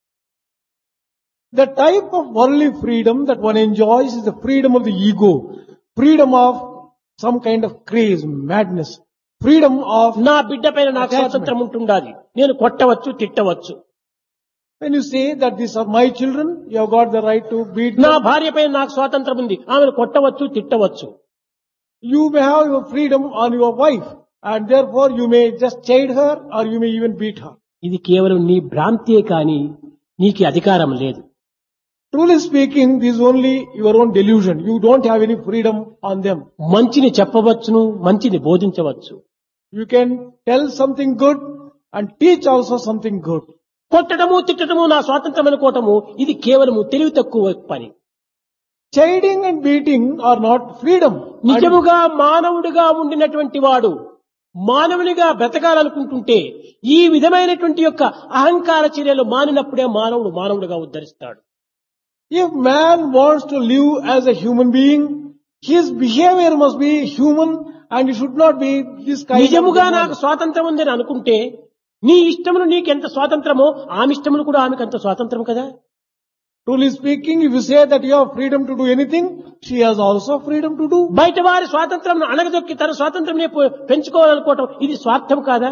The type of worldly freedom that one enjoys is the freedom of the ego, freedom of some kind of craze, madness, freedom of, నా బిడ్డ పైన నాకు Attachment. స్వాతంత్రం ఉంటుండాలి, నేను కొట్టవచ్చు, తిట్టవచ్చు. when you say that these are my children, you have got the right to beat నా them. భార్య పైన నాకు స్వాతంత్రం ఉంది, ఆమెను కొట్టవచ్చు, తిట్టవచ్చు. You may have your freedom on your wife, and therefore you may just chide her or you may even beat her. ఇది కేవలం నీ భ్రాంతియే కాని నీకు అధికారం లేదు. Truly speaking, this is only your own delusion. You don't have any freedom on them. మంచిని చెప్పవచ్చును, మంచిని బోధించవచ్చు. You can tell something good and teach also something good. కొట్టడము, తిట్టడము నా స్వాతంత్రం అనుకోవటము ఇది కేవలము తెలివి తక్కువ పని. Chiding and beating are not freedom. And నిజముగా మానవుడిగా ఉండినటువంటి వాడు మానవునిగా బ్రతకాలనుకుంటుంటే ఈ విధమైనటువంటి యొక్క అహంకార చర్యలు మానినప్పుడే మానవుడు మానవుడిగా ఉద్ధరిస్తాడు. if man wants to live as a human being, his behavior must be human and it should not be this kind నిజముగా of నాకు స్వాతంత్రం ఉందని అనుకుంటే నీ ఇష్టమును నీకెంత స్వాతంత్రమో ఆమె ఇష్టమును కూడా ఆమెకు అంత స్వాతంత్రం కదా. Truly speaking, if you say that you have freedom to do anything, she has also freedom to do. బయట వారి స్వాతంత్రం అణగదొక్కి తన స్వాతంత్రం పెంచుకోవాలనుకోవటం ఇది స్వార్థం కాదా?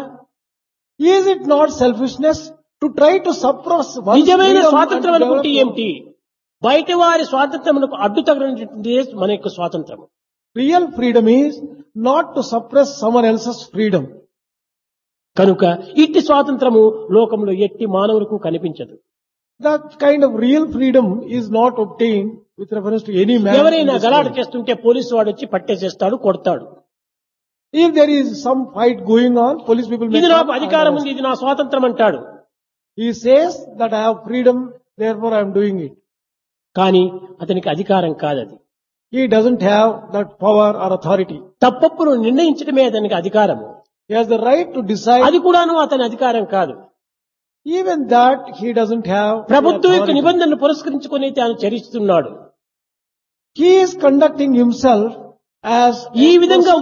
Is it not selfishness to try to suppress one's నిజమైన freedom స్వాతంత్రం and అనుకుంటే develop- ఏమిటి? బయట వారి స్వాతంత్రములకు అడ్డు తగినటువంటిదే మన యొక్క స్వాతంత్రం. Real freedom is not to suppress someone else's freedom. కనుక ఇట్టి స్వాతంత్రము లోకంలో ఎట్టి మానవులకు కనిపించదు. That kind of real freedom is not obtained with reference to any man. in ఎవరైనా this గలాట world. చేస్తుంటే పోలీసు వాడు వచ్చి పట్టేసేస్తాడు, కొడతాడు. If there is some fight going on, police people may ఇది come నాకు and అధికారం arrest. ఉంది, ఇది నా స్వాతంత్రం అంటాడు. He says that I have freedom, therefore I am doing it. కానీ అతనికి అధికారం కాదది. He doesn't have that power or authority. తప్పప్పును నిర్ణయించడమే అతనికి అధికారము. He has the right to decide. అది కూడాను అతని అధికారం కాదు. Even that he doesn't have. the ప్రభుత్వం యొక్క authority. నిబంధనలు పురస్కరించుకొని తాను చరిస్తున్నాడు. He is conducting himself as ఈ విధంగా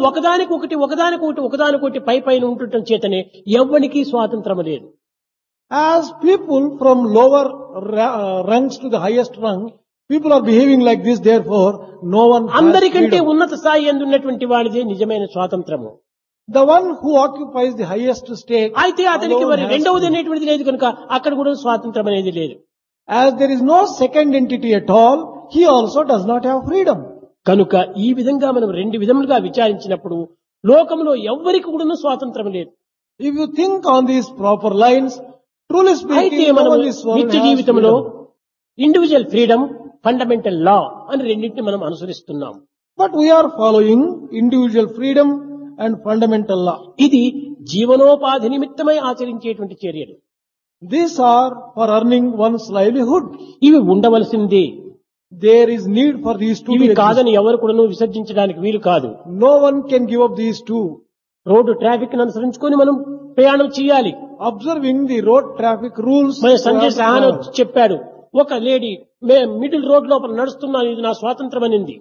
ఒకదానికొకటి పైన ఉండటం చేతనే ఎవ్వనికి స్వాతంత్రం లేదు. as people from lower ranks to the highest rung, people are behaving like this, therefore no one has అందరికంటే freedom. ఉన్నత స్థాయి యందు ఉన్నటువంటి వాడిదే నిజమైన స్వాతంత్రము. The one who occupies the highest stake అయితే అతనికి alone మరి has రెండవది freedom. అనేటువంటిది లేదు కనుక అక్కడ కూడా స్వాతంత్రం అనేది లేదు. As there is no second entity at all, he also does not have freedom. కనుక ఈ విధంగా మనం రెండు విధములుగా విచారించినప్పుడు లోకంలో ఎవ్వరికి కూడా స్వాతంత్రం లేదు. If you think on these proper lines, truly అయితే speaking, no మనం one in this world నిత్య has జీవితంలో freedom. ఇండివిజువల్ ఫ్రీడమ్, ఫండమెంటల్ లా అని రెండింటిని మనం అనుసరిస్తున్నాం. But we are following individual freedom and fundamental law. ఇది జీవనోపాధి నిమిత్తమై ఆచరించేటువంటి చర్యలు. These are for earning one's livelihood. ఇవి ఉండవలసిందే. There is need for these two ఇవి to exist. కాదని ఎవరు కూడా విసర్జించడానికి వీలు కాదు. No one can give up these two. Road traffic అనుసరించుకొని మనం ప్రయాణం చేయాలి. Observing the road traffic rules. మన we Sanjay have to Sahan travel. చెప్పాడు, ఒక లేడీ మిడిల్ రోడ్ లోపల నడుస్తున్నాను, ఇది నా స్వాతంత్రం అనింది.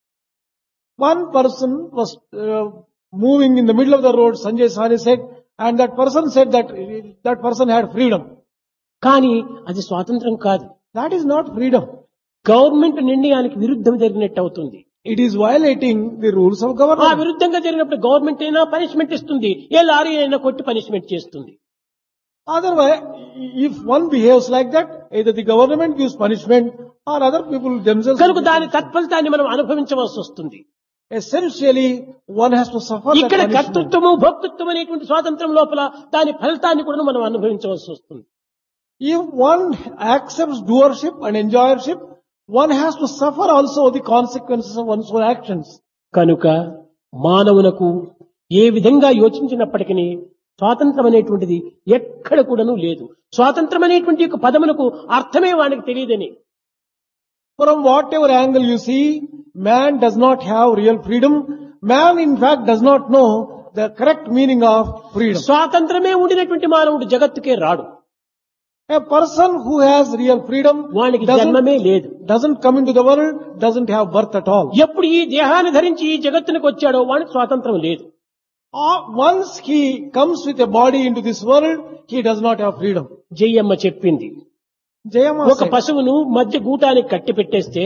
One person was moving in the middle of the road, Sanjay Sahni said, and that person said that person had freedom. కానీ అది స్వాతంత్రం కాదు. That is not freedom. Government నిర్ణయానికి విరుద్ధం జరిగినట్టు అవుతుంది. It is violating the rules of ఆ government. విరుద్ధంగా జరిగినప్పుడు గవర్నమెంట్ అయినా పనిష్మెంట్ ఇస్తుంది, ఏ లారీ అయినా కొట్టి పనిష్మెంట్ చేస్తుంది. Otherwise, if one behaves like that, either the government gives punishment or other people themselves. కనుక దాని తత్ఫలితాన్ని మనం అనుభవించవలసి వస్తుంది. Essentially, one has to suffer that ఇక్కడ punishment. కర్తృత్వము భోక్తృత్వం అనేటువంటి స్వాతంత్రం లోపల దాని ఫలితాన్ని కూడా మనం అనుభవించవలసి వస్తుంది. If one accepts doership and enjoyership, one has to suffer also the consequences of one's own actions. కనుక మానవునకు ఏ విధంగా యోచించినప్పటికీ స్వాతంత్రం అనేటువంటిది ఎక్కడ కూడాను లేదు. స్వాతంత్రం అనేటువంటి యొక్క పదమునకు అర్థమే వానికి తెలియదని. From whatever angle you see, man does not have real freedom. Man in fact does not know the correct meaning of freedom. స్వాతంత్రమే ఉండినటువంటి మానవుడు జగత్తుకే రాడు. A person who has real freedom వానికి జన్మమే లేదు. doesn't come into the world, doesn't have birth at all. ఎప్పుడు ఈ దేహాన్ని ధరించి ఈ జగత్తునికి వచ్చాడో వానికి స్వాతంత్రం లేదు. Once he comes with a body into this world, he does not have freedom. Jayamma చెప్పింది, Jayama ఒక said, పశువును మధ్య గూటానికి కట్టి పెట్టేస్తే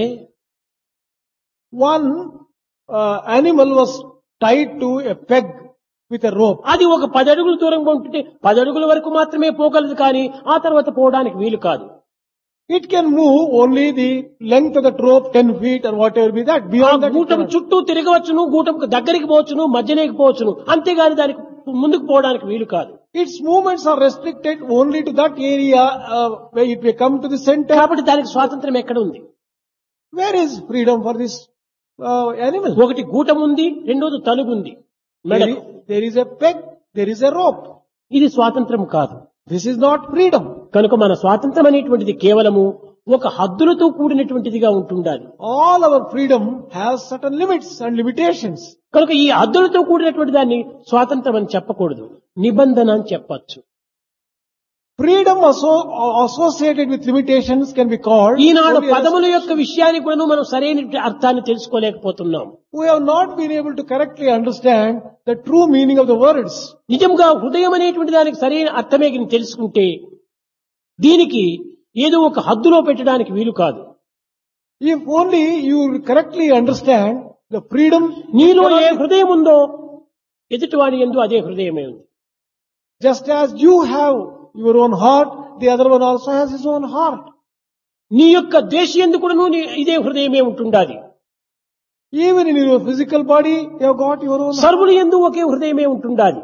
one animal was tied to a peg with a rope. అది ఒక 10 అడుగుల దూరంగా ఉంటుంటే 10 అడుగుల వరకు మాత్రమే పోగలదు, కానీ ఆ తర్వాత పోవడానికి వీలు కాదు. It can move only the length of that rope, 10 feet or whatever be that. ఆ Beyond that, it గూటం cannot. చుట్టూ తిరగవచ్చును, గూటం దగ్గరికి పోవచ్చును, మధ్యలోకి పోవచ్చును, అంతేగాని దానికి ముందుకు పోవడానికి వీలు కాదు. Its movements are restricted only to that area where it may come to the center. కాబట్టి దానికి స్వాతంత్రం ఎక్కడ ఉంది? Where is freedom for this animal? ఒకటి గూటం ఉంది, రెండోది తలుగుంది మెడకు. There is a peg, there is a rope. ఇది స్వాతంత్రం కాదు. This is not freedom. కనుక మన స్వాతంత్రం అనేటువంటిది కేవలము ఒక హద్దులతో కూడినటువంటిదిగా ఉంటుండాలి. All our freedom has certain limits and limitations. కనుక ఈ హద్దులతో కూడినటువంటి దాన్ని స్వాతంత్రం అని చెప్పకూడదు, నిబంధన అని చెప్పచ్చు. Freedom associated with limitations can be called. Eenadu only పదముల యొక్క విషయాన్ని కూడా మనం సరైన అర్థాన్ని తెలుసుకోలేకపోతున్నాం. We have not been able to correctly understand the true meaning of the words. నిజంగా హృదయం అనేటువంటి దానికి సరైన అర్థమే గిని తెలుసుకుంటే దీనికి ఏదో ఒక హద్దులో పెట్టడానికి వీలు కాదు. If only you correctly understand the freedom, నీలో ఏ హృదయం ఉందో ఎదుటివాడి యందు అదే హృదయమే ఉంది. just as you have your own heart, the other one also has his own heart. నీ యొక్క ద్వేషి యందు కూడాను ఇదే హృదయమే ఉంటుండాలి. Even in your physical body, you have got your own heart. సర్వుల యందు ఒకే హృదయమే ఉంటుండాలి.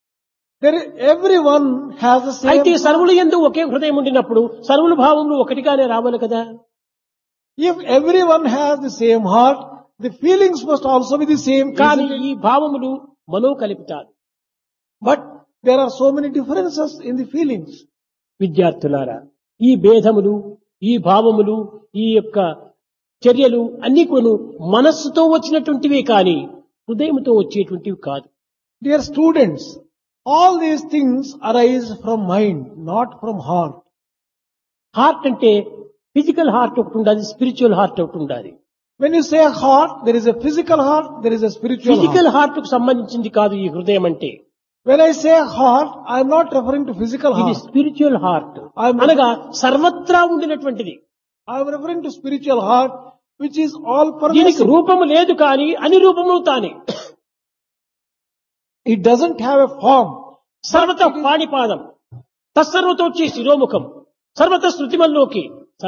Everyone has the same. అయితే సర్వుల యందు ఒకే హృదయం ఉండినప్పుడు సర్వుల భావములు ఒకటిగానే రావాలి కదా. If everyone has the same heart, the feelings must also be the same. కానీ isn't it? ఈ భావములు మనోకల్పితాలు. But there are so many differences in the feelings. విద్యార్థులారా, ఈ భేదములు, ఈ భావములు, ఈ యొక్క చర్యలు అన్ని కూడా మనస్సుతో వచ్చినటువంటివే కానీ హృదయంతో వచ్చేటువంటివి కాదు. Dear students, all these things arise from mind, not from heart. Heart అంటే ఫిజికల్ హార్ట్ ఒకటి ఉండాలి, స్పిరిచువల్ హార్ట్ ఒకటి ఉండాలి. When you say heart, there is a physical heart, there is a spiritual physical heart. Heart కు సంబంధించింది కాదు ఈ హృదయం అంటే. When I say heart, I am not referring to physical ఇది heart. స్పిరిచువల్ హార్ట్ అనగా సర్వత్రా ఉండినటువంటిది. I am referring to spiritual heart, which is all దీనికి pervasive. రూపము లేదు కానీ అని రూపము తానే. It doesn't have a form. సర్వత పాణిపాదం తత్సర్వతోచ్చి శిరోముఖం సర్వత శృతిమల్లోకి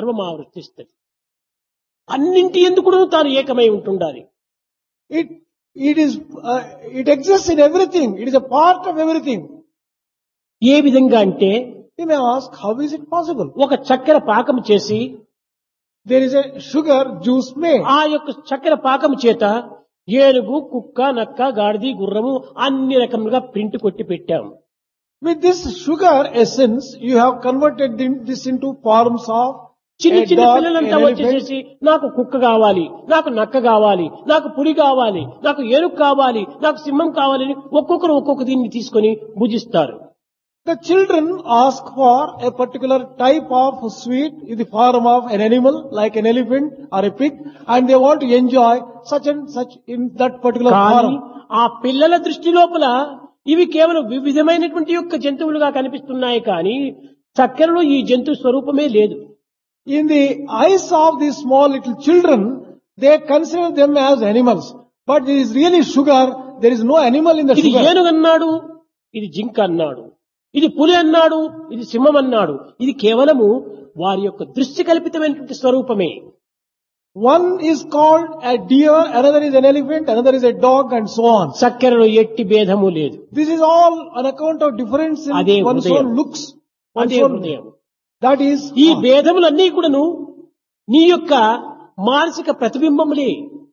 సర్వమావృత్తిస్తుంది. అన్నింటి ఎందుకు తాను ఏకమై ఉంటుండాలి. It it exists in everything. It is a part of everything. ఏ విధంగా అంటే You may ask, how is it possible? ఒక చక్కెర పాకం చేసి There is a sugar juice made. ఆ యొక్క చక్కెర పాకం చేత ఏనుగు, కుక్క, నక్క, గాడిది, గుర్రము అన్ని రకములుగా ప్రింట్ కొట్టి పెట్టాము. With this sugar essence, you have converted this into forms of చిన్న a చిన్న dog, an పిల్లలంతా elephant. వచ్చేసేసి నాకు కుక్క కావాలి, నాకు నక్క కావాలి, నాకు పులి కావాలి, నాకు ఏనుగు కావాలి, నాకు సింహం కావాలి అని ఒక్కొక్కరు ఒక్కొక్క దీన్ని తీసుకొని భుజిస్తారు. The children ask for a particular type of sweet in the form of an animal like an elephant or a pig, and they want to enjoy such and such in that particular కానీ form. ఆ పిల్లల దృష్టి లోపల ఇవి కేవలం వివిధమైనటువంటి యొక్క జంతువులుగా కనిపిస్తున్నాయి కానీ చక్కెరలో ఈ జంతు స్వరూపమే లేదు. In the eyes of these small little children, they consider them as animals. But it is really sugar. There is no animal in the ఇది sugar. ఏనుగు అన్నాడు, ఇది జింక అన్నాడు, ఇది పులి అన్నాడు, ఇది సింహం అన్నాడు. ఇది కేవలము వారి యొక్క దృష్టి కల్పితమైనటువంటి స్వరూపమే. One is called a deer, another is an elephant, another is a dog, and so on. చక్కెరలో ఎట్టి భేదము లేదు. This is all on account of difference in అదే one's హృదయం. own looks. అదే One's own, హృదయం. that is ఈ heart. భేదములన్నీ కూడాను నీ యొక్క మానసిక ప్రతిబింబములే.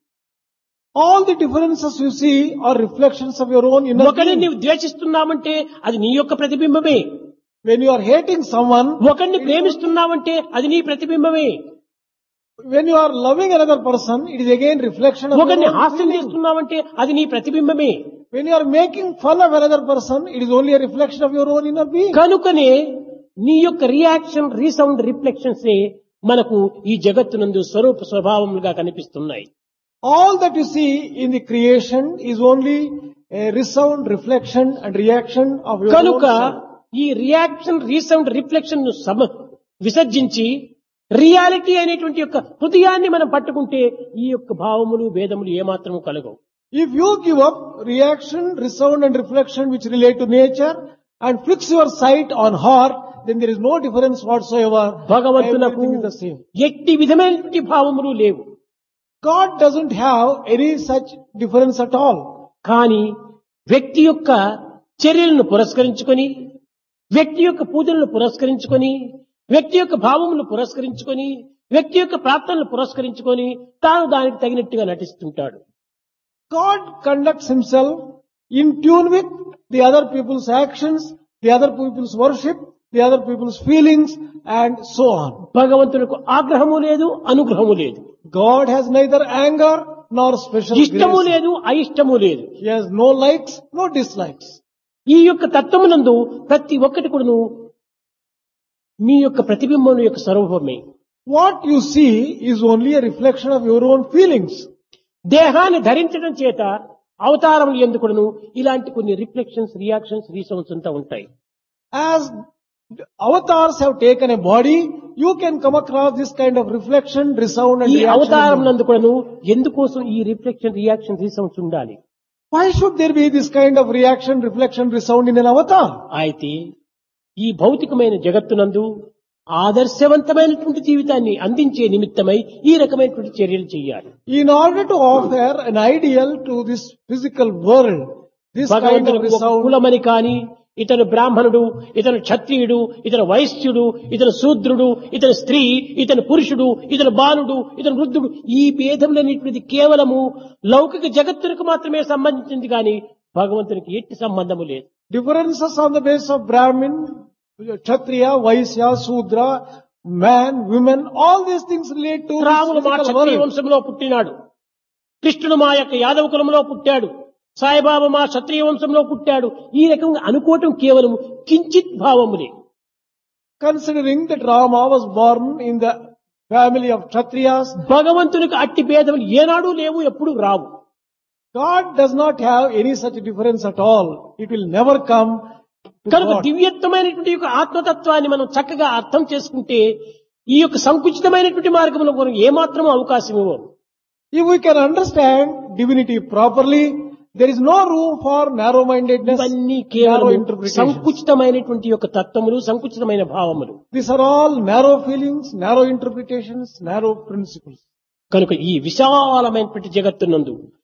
All the differences you see are reflections of your own inner ఒకరిని being. నీవు ద్వేషిస్తున్నామంటే అది నీ యొక్క ప్రతిబింబమే. When you are hating someone, ఒకరిని ప్రేమిస్తున్నామంటే అది నీ ప్రతిబింబమే. when you are loving another person, it is again reflection of your ఒకరిని own హాస్యం feeling. చేస్తున్నామంటే అది నీ ప్రతిబింబమే. When you are making fun of another person, it is only a reflection of your own inner being. కనుకనే నీ యొక్క reaction, resound, reflections మనకు ఈ జగత్తునందు స్వరూప స్వభావములుగా కనిపిస్తున్నాయి. All that you see in the creation is only a resound, reflection and reaction of your own కనుక self. ఈ reaction, resound, reflection విసర్జించి reality అనేటువంటి యొక్క హృదయాన్ని మనం పట్టుకుంటే ఈ యొక్క భావములు, భేదములు ఏమాత్రము కలగవు. If you give up reaction, resound and reflection which relate to nature and fix your sight on heart, then there is no difference whatsoever. భగవంతునకు Everything is the same. ఎట్టి విధమైనటువంటి భావములు లేవు. God doesn't have any such difference at all. కానీ వ్యక్తి యొక్క చర్యలను పురస్కరించుకొని, వ్యక్తి యొక్క పూజలను పురస్కరించుకొని, వ్యక్తి యొక్క భావములను పురస్కరించుకొని, వ్యక్తి యొక్క ప్రార్థనలు పురస్కరించుకొని తాను దానికి తగినట్టుగా నటిస్తుంటాడు. God conducts himself in tune with the other people's actions, the other people's worship, the other people's feelings and so on. భగవంతునికి ఆగ్రహము లేదు, అనుగ్రహము లేదు, God has neither anger nor special ఇష్టము grace. లేదు, అయిష్టము లేదు. He has no likes, no dislikes. ఈ యొక్క తత్వమునందు ప్రతి ఒక్కటి కూడాను మీ యొక్క ప్రతిబింబం యొక్క స్వరూపమే. What you see is only a reflection of your own feelings. దేహాన్ని ధరించడం చేత అవతారములు ఎందుకును ఇలాంటి కొన్ని రిఫ్లెక్షన్స్, రియాక్షన్స్, రీసౌండ్స్ అంతా ఉంటాయి. As avatars have taken a body, you can come across this kind of reflection, resound and ఈ reaction. అవతారం నందుకును ఎందుకోసం ఈ రిఫ్లెక్షన్, రియాక్షన్, రీసౌండ్స్ ఉండాలి? Why should there be this kind of reaction, reflection, resound in an avatar? అయితే ఈ భౌతికమైన జగత్తునందు ఆదర్శవంతమైనటువంటి జీవితాన్ని అందించే నిమిత్తమై ఈ రకమైనటువంటి చర్యలు చేయాలి. In order to offer an ideal to this physical world, this kind of భగవంతునికి ఒక resound, కులమని కాని, ఇతను బ్రాహ్మణుడు, ఇతను క్షత్రియుడు, ఇతను వైశ్యుడు, ఇతను శూద్రుడు, ఇతను స్త్రీ, ఇతను పురుషుడు, ఇతను బాలుడు, ఇతను వృద్ధుడు, ఈ భేదములనేటువంటిది కేవలము లౌకిక జగత్తులకు మాత్రమే సంబంధించింది కానీ భగవంతునికి ఎట్టి సంబంధము లేదు. differences on the basis of Brahmin, Kshatriya, Vaishya, Sudra, man, women, all these things relate to this రాముడు మా physical క్షత్రియ world. వంశంలో పుట్టినాడు, కృష్ణుడు మా యొక్క యాదవ కులంలో పుట్టాడు, సాయిబాబా మా క్షత్రియ వంశంలో పుట్టాడు. ఈ రకంగా అనుకోవటం కేవలం కించిత్ భావములే. Considering that Rama was born in the family of Kshatriyas, భగవంతునికి అట్టి భేదములు ఏనాడు లేవు, ఎప్పుడు రావు. God does not have any such difference at all. It will never come to కనుక God. దివ్యత్వమైనటువంటి యొక్క ఆత్మతత్వాన్ని మనం చక్కగా అర్థం చేసుకుంటే ఈ యొక్క సంకుచితమైనటువంటి మార్గంలో మనం ఏమాత్రం అవకాశం ఇవ్వం. If we can understand divinity properly, there is no room for narrow-mindedness, ఇవన్నీ narrow కేవలం interpretations. సంకుచితమైనటువంటి యొక్క తత్వములు, సంకుచితమైన భావములు. These are all narrow feelings, narrow interpretations, narrow principles. కనుక ఈ విశాలమైనటువంటి జగత్తునందు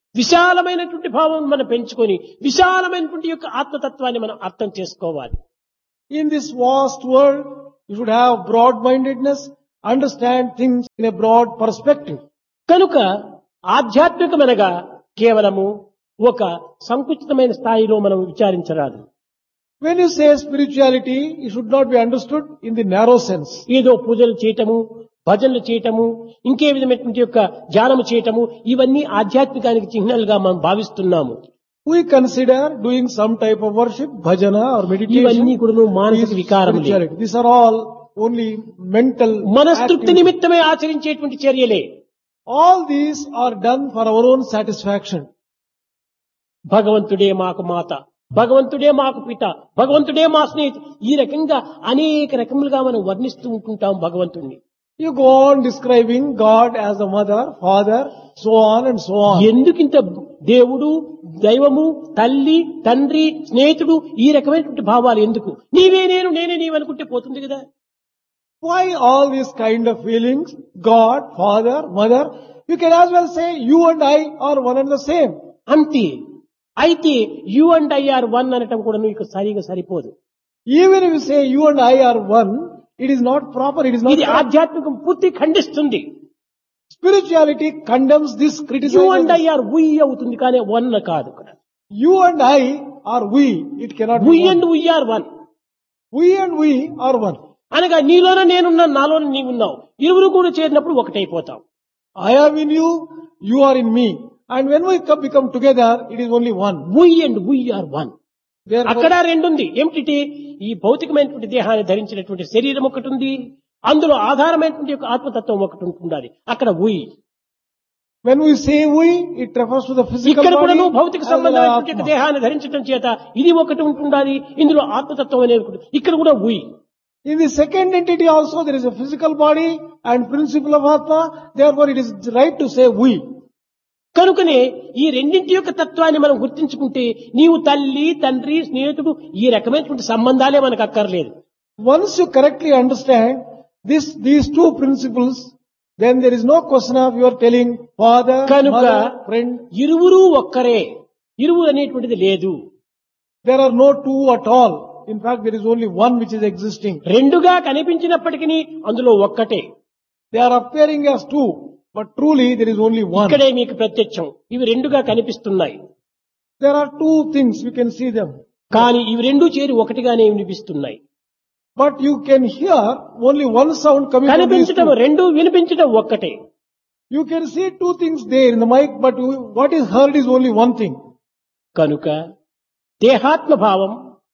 విశాలమైనటువంటి భావం మనం పెంచుకొని విశాలమైనటువంటి యొక్క ఆత్మతత్వాన్ని మనం అర్థం చేసుకోవాలి. In this vast world, you should have broad-mindedness, understand things in a broad perspective. కనుక ఆధ్యాత్మికమనగా కేవలము ఒక సంకుచితమైన స్థాయిలో మనం విచారించరాదు. When you say spirituality, it should not be understood in the narrow sense. ఏదో పూజలు చేయటము, భజనలు చేయటము, ఇంకే విధమైనటువంటి యొక్క ధ్యానము చేయటము, ఇవన్నీ ఆధ్యాత్మికానికి చిహ్నాలుగా మనం భావిస్తున్నాము. We consider doing some type of worship, bhajana or ఇవన్నీ meditation. కూడా మానసిక is వికారములే. spirituality. These are all only mental మనస్తృప్తి activities. నిమిత్తమే ఆచరించేటువంటి చర్యలే. All these are done for our own satisfaction. భగవంతుడే మాకు మాత, భగవంతుడే మాకు పిత, భగవంతుడే మా స్నేహితుడు, ఈ రకంగా అనేక రకములుగా మనం వర్ణిస్తూ ఉంటుంటాం భగవంతుణ్ణి. You go on describing God as a mother, father, so on and so on. ఎందుకింత దేవుడు, దైవము, తల్లి, తండ్రి, స్నేహితుడు ఈ రకమైనటువంటి భావాలు ఎందుకు? నీవే నేను, నేనే నీవనుకుంటే పోతుంది కదా. Why all these kind of feelings? God, father, mother. You can as well say you and I are one and the same. అంతే. అయితే you and I are one అనటం కూడా నీకు సరిగా సరిపోదు. Even if you say you and I are one, it is not proper, it is not ఇది correct. ఆధ్యాత్మికం పూర్తి ఖండిస్తుంది. Spirituality condemns this you criticism. And I are వి అవుతుంది కానీ వన్ కాదు. You and I are we. It cannot we be one. And we are one We and we are one. అనగా నీలోనే నేనున్నాను, నాలోనే నీవున్నావు, ఇరువురు కూడా చేరినప్పుడు ఒకటైపోతాం. I am in you, you are in me. And when we become together, it is only one. We and we are one. Therefore, అక్కడ రెండుంది. ఏమిటి? ఈ భౌతికమైనటువంటి దేహాన్ని ధరించినటువంటి శరీరం ఒకటి ఉంది, అందులో ఆధారమైనటువంటి యొక్క ఆత్మతత్వం ఒకటి ఉంటుండాలి. అక్కడ వి. when we say we, it refers to the physical ఇక్కడ కూడా body. నువ్వు భౌతిక as well as సంబంధమైనటువంటి యొక్క Atma. దేహాన్ని ధరించడం చేత ఇది ఒకటి ఉంటుండాలి, ఇందులో ఆత్మతత్వం అనేది ఒకటి. ఇక్కడ కూడా వి. In the second entity also, there is a physical body and principle of Atma. Therefore, it is right to say we. కనుకనే ఈ రెండింటి యొక్క తత్వాన్ని మనం గుర్తించుకుంటే నీవు తల్లి, తండ్రి, స్నేహితుడు ఈ రకమైనటువంటి సంబంధాలే మనకు అక్కర్లేదు. Once you correctly understand these two principles, then there is no question of you are telling father, కనుక mother, friend. ఇరువురు ఒక్కరే, ఇరువురు అనేటువంటిది లేదు. There are no two at all. In fact, there is only one which is existing. రెండుగా కనిపించినప్పటికీ అందులో ఒక్కటే. They are appearing as two, but truly there is only one. ఇక్కడే మీకు ప్రత్యక్షం. ఇవి రెండుగా కనిపిస్తున్నాయి, There are two things, you can see them. కానీ ఇవి రెండు చేరి ఒకటిగానే వినిపిస్తున్నాయి. But you can hear only one sound coming from these కనిపించడం two. రెండు, వినిపించడం ఒక్కటే. You can see two things there in the mic, but what is heard is only one thing. కనుక దేహాత్మ భావం,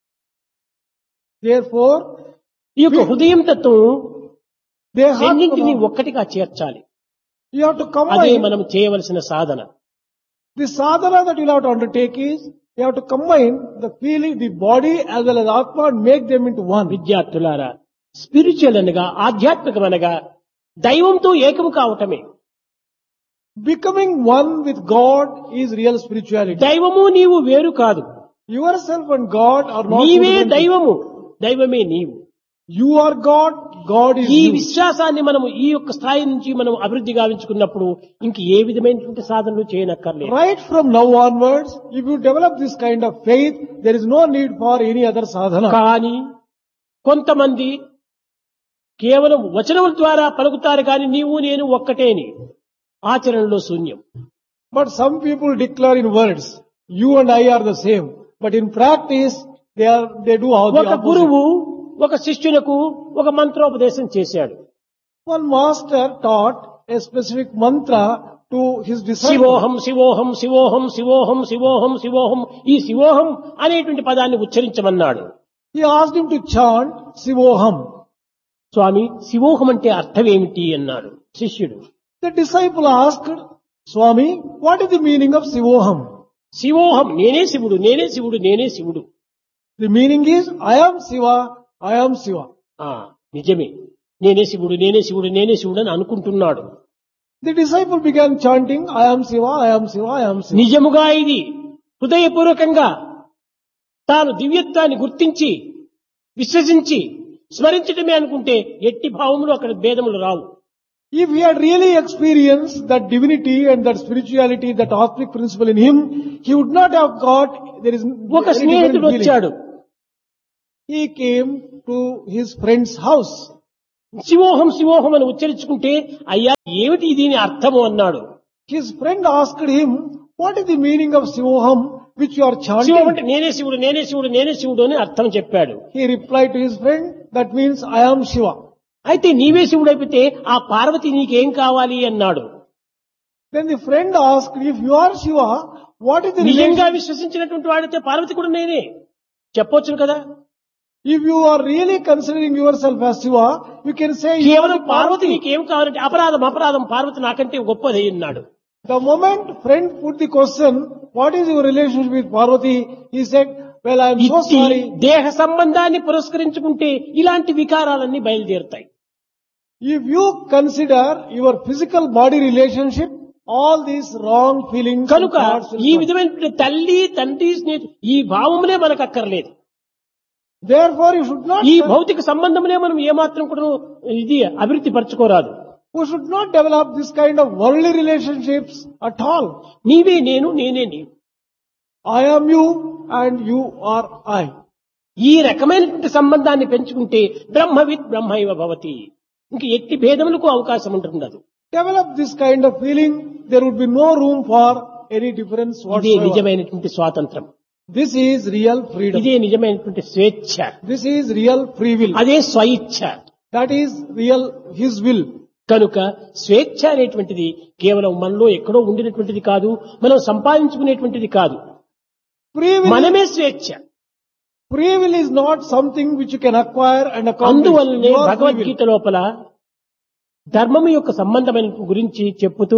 Therefore, ఈ యొక్క హృదయం తత్వం రెండింటినీ Dehatma, ఒక్కటిగా చేర్చాలి. you have to అదే combine. మనం చేయవలసిన సాధన. The sadhana that you have to undertake is, you have to combine the feeling, the body as well as Atma and make them into one. విద్యార్థులారా, స్పిరిచువల్ అనగా, ఆధ్యాత్మికం అనగా దైవంతో ఏకము కావటమే. Becoming one with God is real spirituality. దైవము నీవు వేరు కాదు. Yourself and God are not two నీవే different things. దైవము, దైవమే నీవు. You are God, God is ఈ you. విశ్వాసాన్ని మనము ఈ యొక్క స్థాయి నుంచి మనం అభివృద్ధి గావించుకున్నప్పుడు ఇంక ఏ విధమైనటువంటి సాధనలు చేయనక్కర్లేదు. Right from now onwards, if you develop this kind of faith, there is no need for any other sadhana. కానీ కొంతమంది కేవలం వచనముల ద్వారా పలుకుతారు కానీ నీవు నేను ఒక్కటేని, ఆచరణలో శూన్యం. But some people declare in words, you and I are the same. But in practice, they do all the ఒక opposite. గురువు ఒక శిష్యులకు ఒక మంత్రోపదేశం చేశాడు. One master taught a specific mantra to his disciples. శివోహం శివోహం శివోహం శివోహం శివోహం శివోహం, ఈ శివోహం అనేటువంటి పదాన్ని ఉచ్చరించమన్నాడు. He asked him to chant Sivoham. స్వామి, శివోహం అంటే అర్థం ఏమిటి అన్నాడు శిష్యుడు. The disciple asked, Swami, what is the meaning of Sivoham? శివోహం, నేనే శివుడు, నేనే శివుడు, నేనే శివుడు. The meaning is, I am Siva, I am Siva. నిజమే, నేనే శివుడు, నేనే శివుడు, నేనే శివుడు అని అనుకుంటున్నాడు. The disciple began chanting, I am Siva, I am Siva, I am Siva. నిజముగా ఇది హృదయపూర్వకంగా తాను దివ్యత్వాన్ని గుర్తించి విశ్వసించి స్మరించటమే అనుకుంటే ఎట్టి భావములు అక్కడ భేదములు రావు. If he had really experienced that divinity and that spirituality, that cosmic principle in him, he would not have got, there is ఒక any స్నేహితుడు different feeling. వచ్చాడు. He came to his friend's house. శివోహం శివోహం అని ఉచ్చరించుకుంటే, అయ్యా ఏమిటి దీని అర్థము అన్నాడు. His friend asked him, what is the meaning of Sivoham which you are Shivam chanting? అంటే నేనే శివుడు నేనే శివుడు నేనే శివుడు అని అర్థం చెప్పాడు. He replied to his friend, that means I am Shiva. అయితే నీవే శివుడు అయిపోతే ఆ పార్వతి నీకేం కావాలి అన్నాడు. Then the friend asked, if you are Shiva, what is the నిజంగా relation? విశ్వసించినటువంటి వాడితే పార్వతి కూడా నేనే చెప్పొచ్చును కదా. If you are really considering yourself as Shiva, you can say you are కేవలం the పార్వతి Parvati. నీకేం కావాలంటే అపరాధం అపరాధం పార్వతి నాకంటే గొప్పది అన్నాడు. The moment friend put the question, what is your relationship with Parvati? He said, well, I am so ఇట్టి sorry. దేహ సంబంధాన్ని పురస్కరించుకుంటే ఇలాంటి వికారాలన్నీ బయలుదేరుతాయి. If you consider your physical body relationship, all these wrong feelings and కనుక thoughts will ఈ come. విధమైన తల్లి తండ్రి స్నేహితుడు ఈ భావములే మనకు అక్కర్లేదు. Therefore, you should not, ఈ భౌతిక సంబంధములే మనం ఏమాత్రం కూడా ఇది అభివృద్ధి పరచుకోరాదు. we should not develop this kind of worldly relationships at all. నీవే నేను నేనే నీవు. I am you and you are I. ఈ రకమైనటువంటి సంబంధాన్ని పెంచుకుంటే బ్రహ్మవిత్ బ్రహ్మైవ భవతి. ఇంక ఎట్టి భేదములకు అవకాశం ఉంటుండదు. Develop this kind of feeling, there would be no room for any difference ఇదే whatsoever. నిజమైనటువంటి స్వాతంత్రం. This is real freedom. ఇదే నిజమైనటువంటి స్వేచ్ఛ. This is real free will. అదే స్వయిచ్ఛ. That is real His will. కనుక స్వేచ్ఛ అనేటువంటిది కేవలం మనలో ఎక్కడో ఉండినటువంటిది కాదు, మనం సంపాదించుకునేటువంటిది కాదు. Free will, మనమే స్వేచ్ఛ. free will is not something which you can acquire and accomplish. అందువల్లనే You are free will. Bhagavad Gita లోపల ధర్మము యొక్క సంబంధమైన గురించి చెప్పుతూ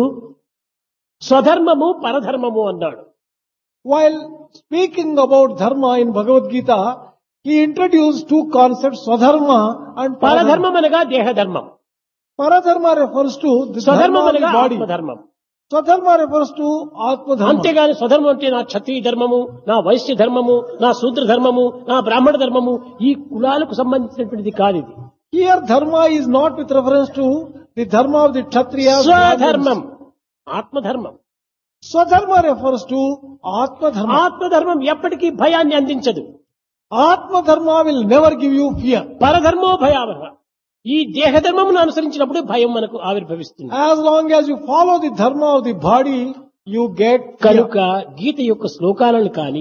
స్వధర్మము పరధర్మము అన్నాడు. While speaking about dharma in Bhagavad Gita, he introduced two concepts, Swadharma and Paradharma. పరధర్మం అనగా దేహధర్మం, Paradharma refers to the స్వధర్మం dharma of the అనగా body. ఆత్మధర్మం. Swadharma refers to Atma Dharma. అంతేగాని స్వధర్మం అంటే నా క్షత్రియ ధర్మము, నా వైశ్య ధర్మము, నా శూద్ర ధర్మము, నా బ్రాహ్మణ ధర్మము, ఈ కులాలకు సంబంధించినటువంటిది కాదు ఇది. Here dharma is not with reference to the dharma of the Kshatriyas. స్వధర్మం ఆత్మధర్మం. Swadharma refers to Atma Dharma. ఆత్మధర్మం ఎప్పటికీ భయాన్ని అందించదు. Atma Dharma will never give you fear. పరధర్మో భయావహ. ఈ దేహధర్మమును అనుసరించినప్పుడు భయం మనకు ఆవిర్భవిస్తుంది. As long as you follow the dharma of the body, you get fear. కనుక గీత యొక్క శ్లోకాలను కాని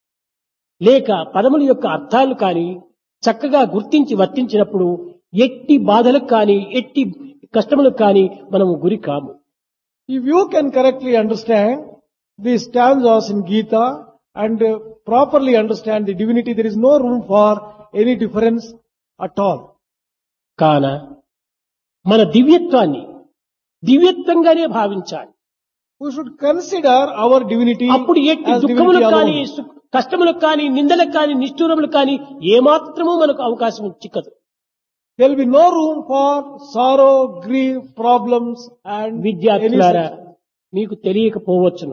లేక పదముల యొక్క అర్థాలు కాని చక్కగా గుర్తించి వర్తించినప్పుడు ఎట్టి బాధలకు కాని ఎట్టి కష్టములకు కాని మనము గురి కాము. If you can correctly understand the stanzas in Gita and properly understand the divinity, there is no room for any difference at all. కాన మన దివ్యత్వాన్ని దివ్యత్వంగానే భావించాలి. We should consider our divinity అప్పుడు ఎట్టి as దుఃఖములకు divinity కానీ alone. కష్టములకు కానీ నిందలకు కానీ నిష్ఠూరములకు కానీ ఏమాత్రమూ మనకు అవకాశం చిక్కదు. There will be no room for sorrow, grief, problems and any విద్యార్థులారా such. మీకు తెలియకపోవచ్చును,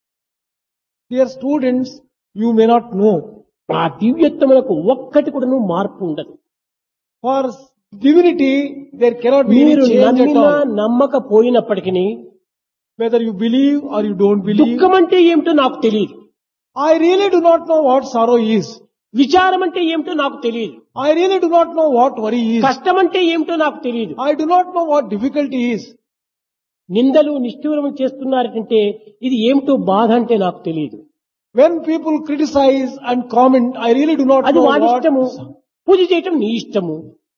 Dear students, you may not know. ఆ దివ్యత్వములకు ఒక్కటి కూడాను మార్పు ఉండదు. For divinity, there cannot be any మీరు change at నమ్మినా all. నమ్మకపోయినప్పటికీ Whether you believe or you don't believe. దుఃఖం అంటే ఏమిటో నాకు తెలియదు, I really do not know what sorrow is. విచారం అంటే ఏమిటో నాకు తెలియదు, I really do not know what worry is. కష్టం అంటే ఏమిటో నాకు తెలియదు. I do not know what difficulty is. నిందలు నిష్ఠూరములు చేస్తున్నారంటే ఇది ఏమిటో బాధ అంటే నాకు తెలియదు. When people criticize and comment, I really do not అది know వారి ఇష్టము, what. పూజ చేయటం నీ ఇష్టము,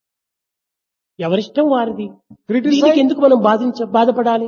ఎవరిష్టం వారిది. Criticize- దీనికి ఎందుకు మనం బాధపడాలి?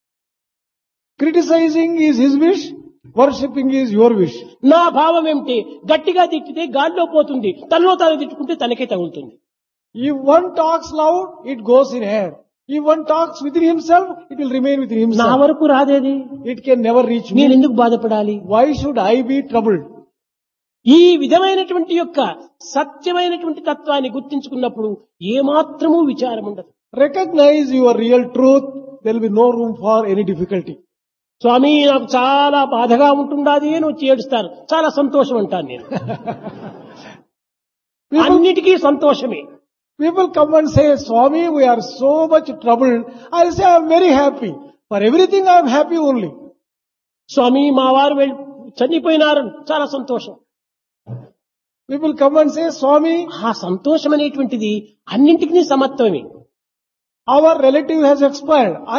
Criticizing is his wish, worshipping is your wish. నా భావం ఏమిటి? గట్టిగా తిట్టితే గాల్లో పోతుంది, తనలో తాను తిట్టుకుంటే తనకే తగులుతుంది. If one talks loud, it goes in air. If one talks within himself, it will remain within నా himself. వరకు రాదేది, It can never reach నేను me. ఎందుకు బాధపడాలి? Why should I be troubled? ఈ విధమైనటువంటి యొక్క సత్యమైనటువంటి తత్వాన్ని గుర్తించుకున్నప్పుడు ఏమాత్రమూ విచారం ఉండదు. Recognize your real truth. There will be no room for any difficulty. స్వామి నాకు చాలా బాధగా ఉంటుండాది అని వచ్చి ఏడుస్తాను, చాలా సంతోషం అంటాను నేను. People, అన్నిటికీ సంతోషమే. People come and say, Swami, we are so much troubled. I'll say, I'm very happy. For everything I'm happy only. స్వామి మా వారు చనిపోయినారు, చాలా సంతోషం. People come and say, Swami, ఆ సంతోషం అనేటువంటిది అన్నింటికీ సమత్వమే. our relative has expired.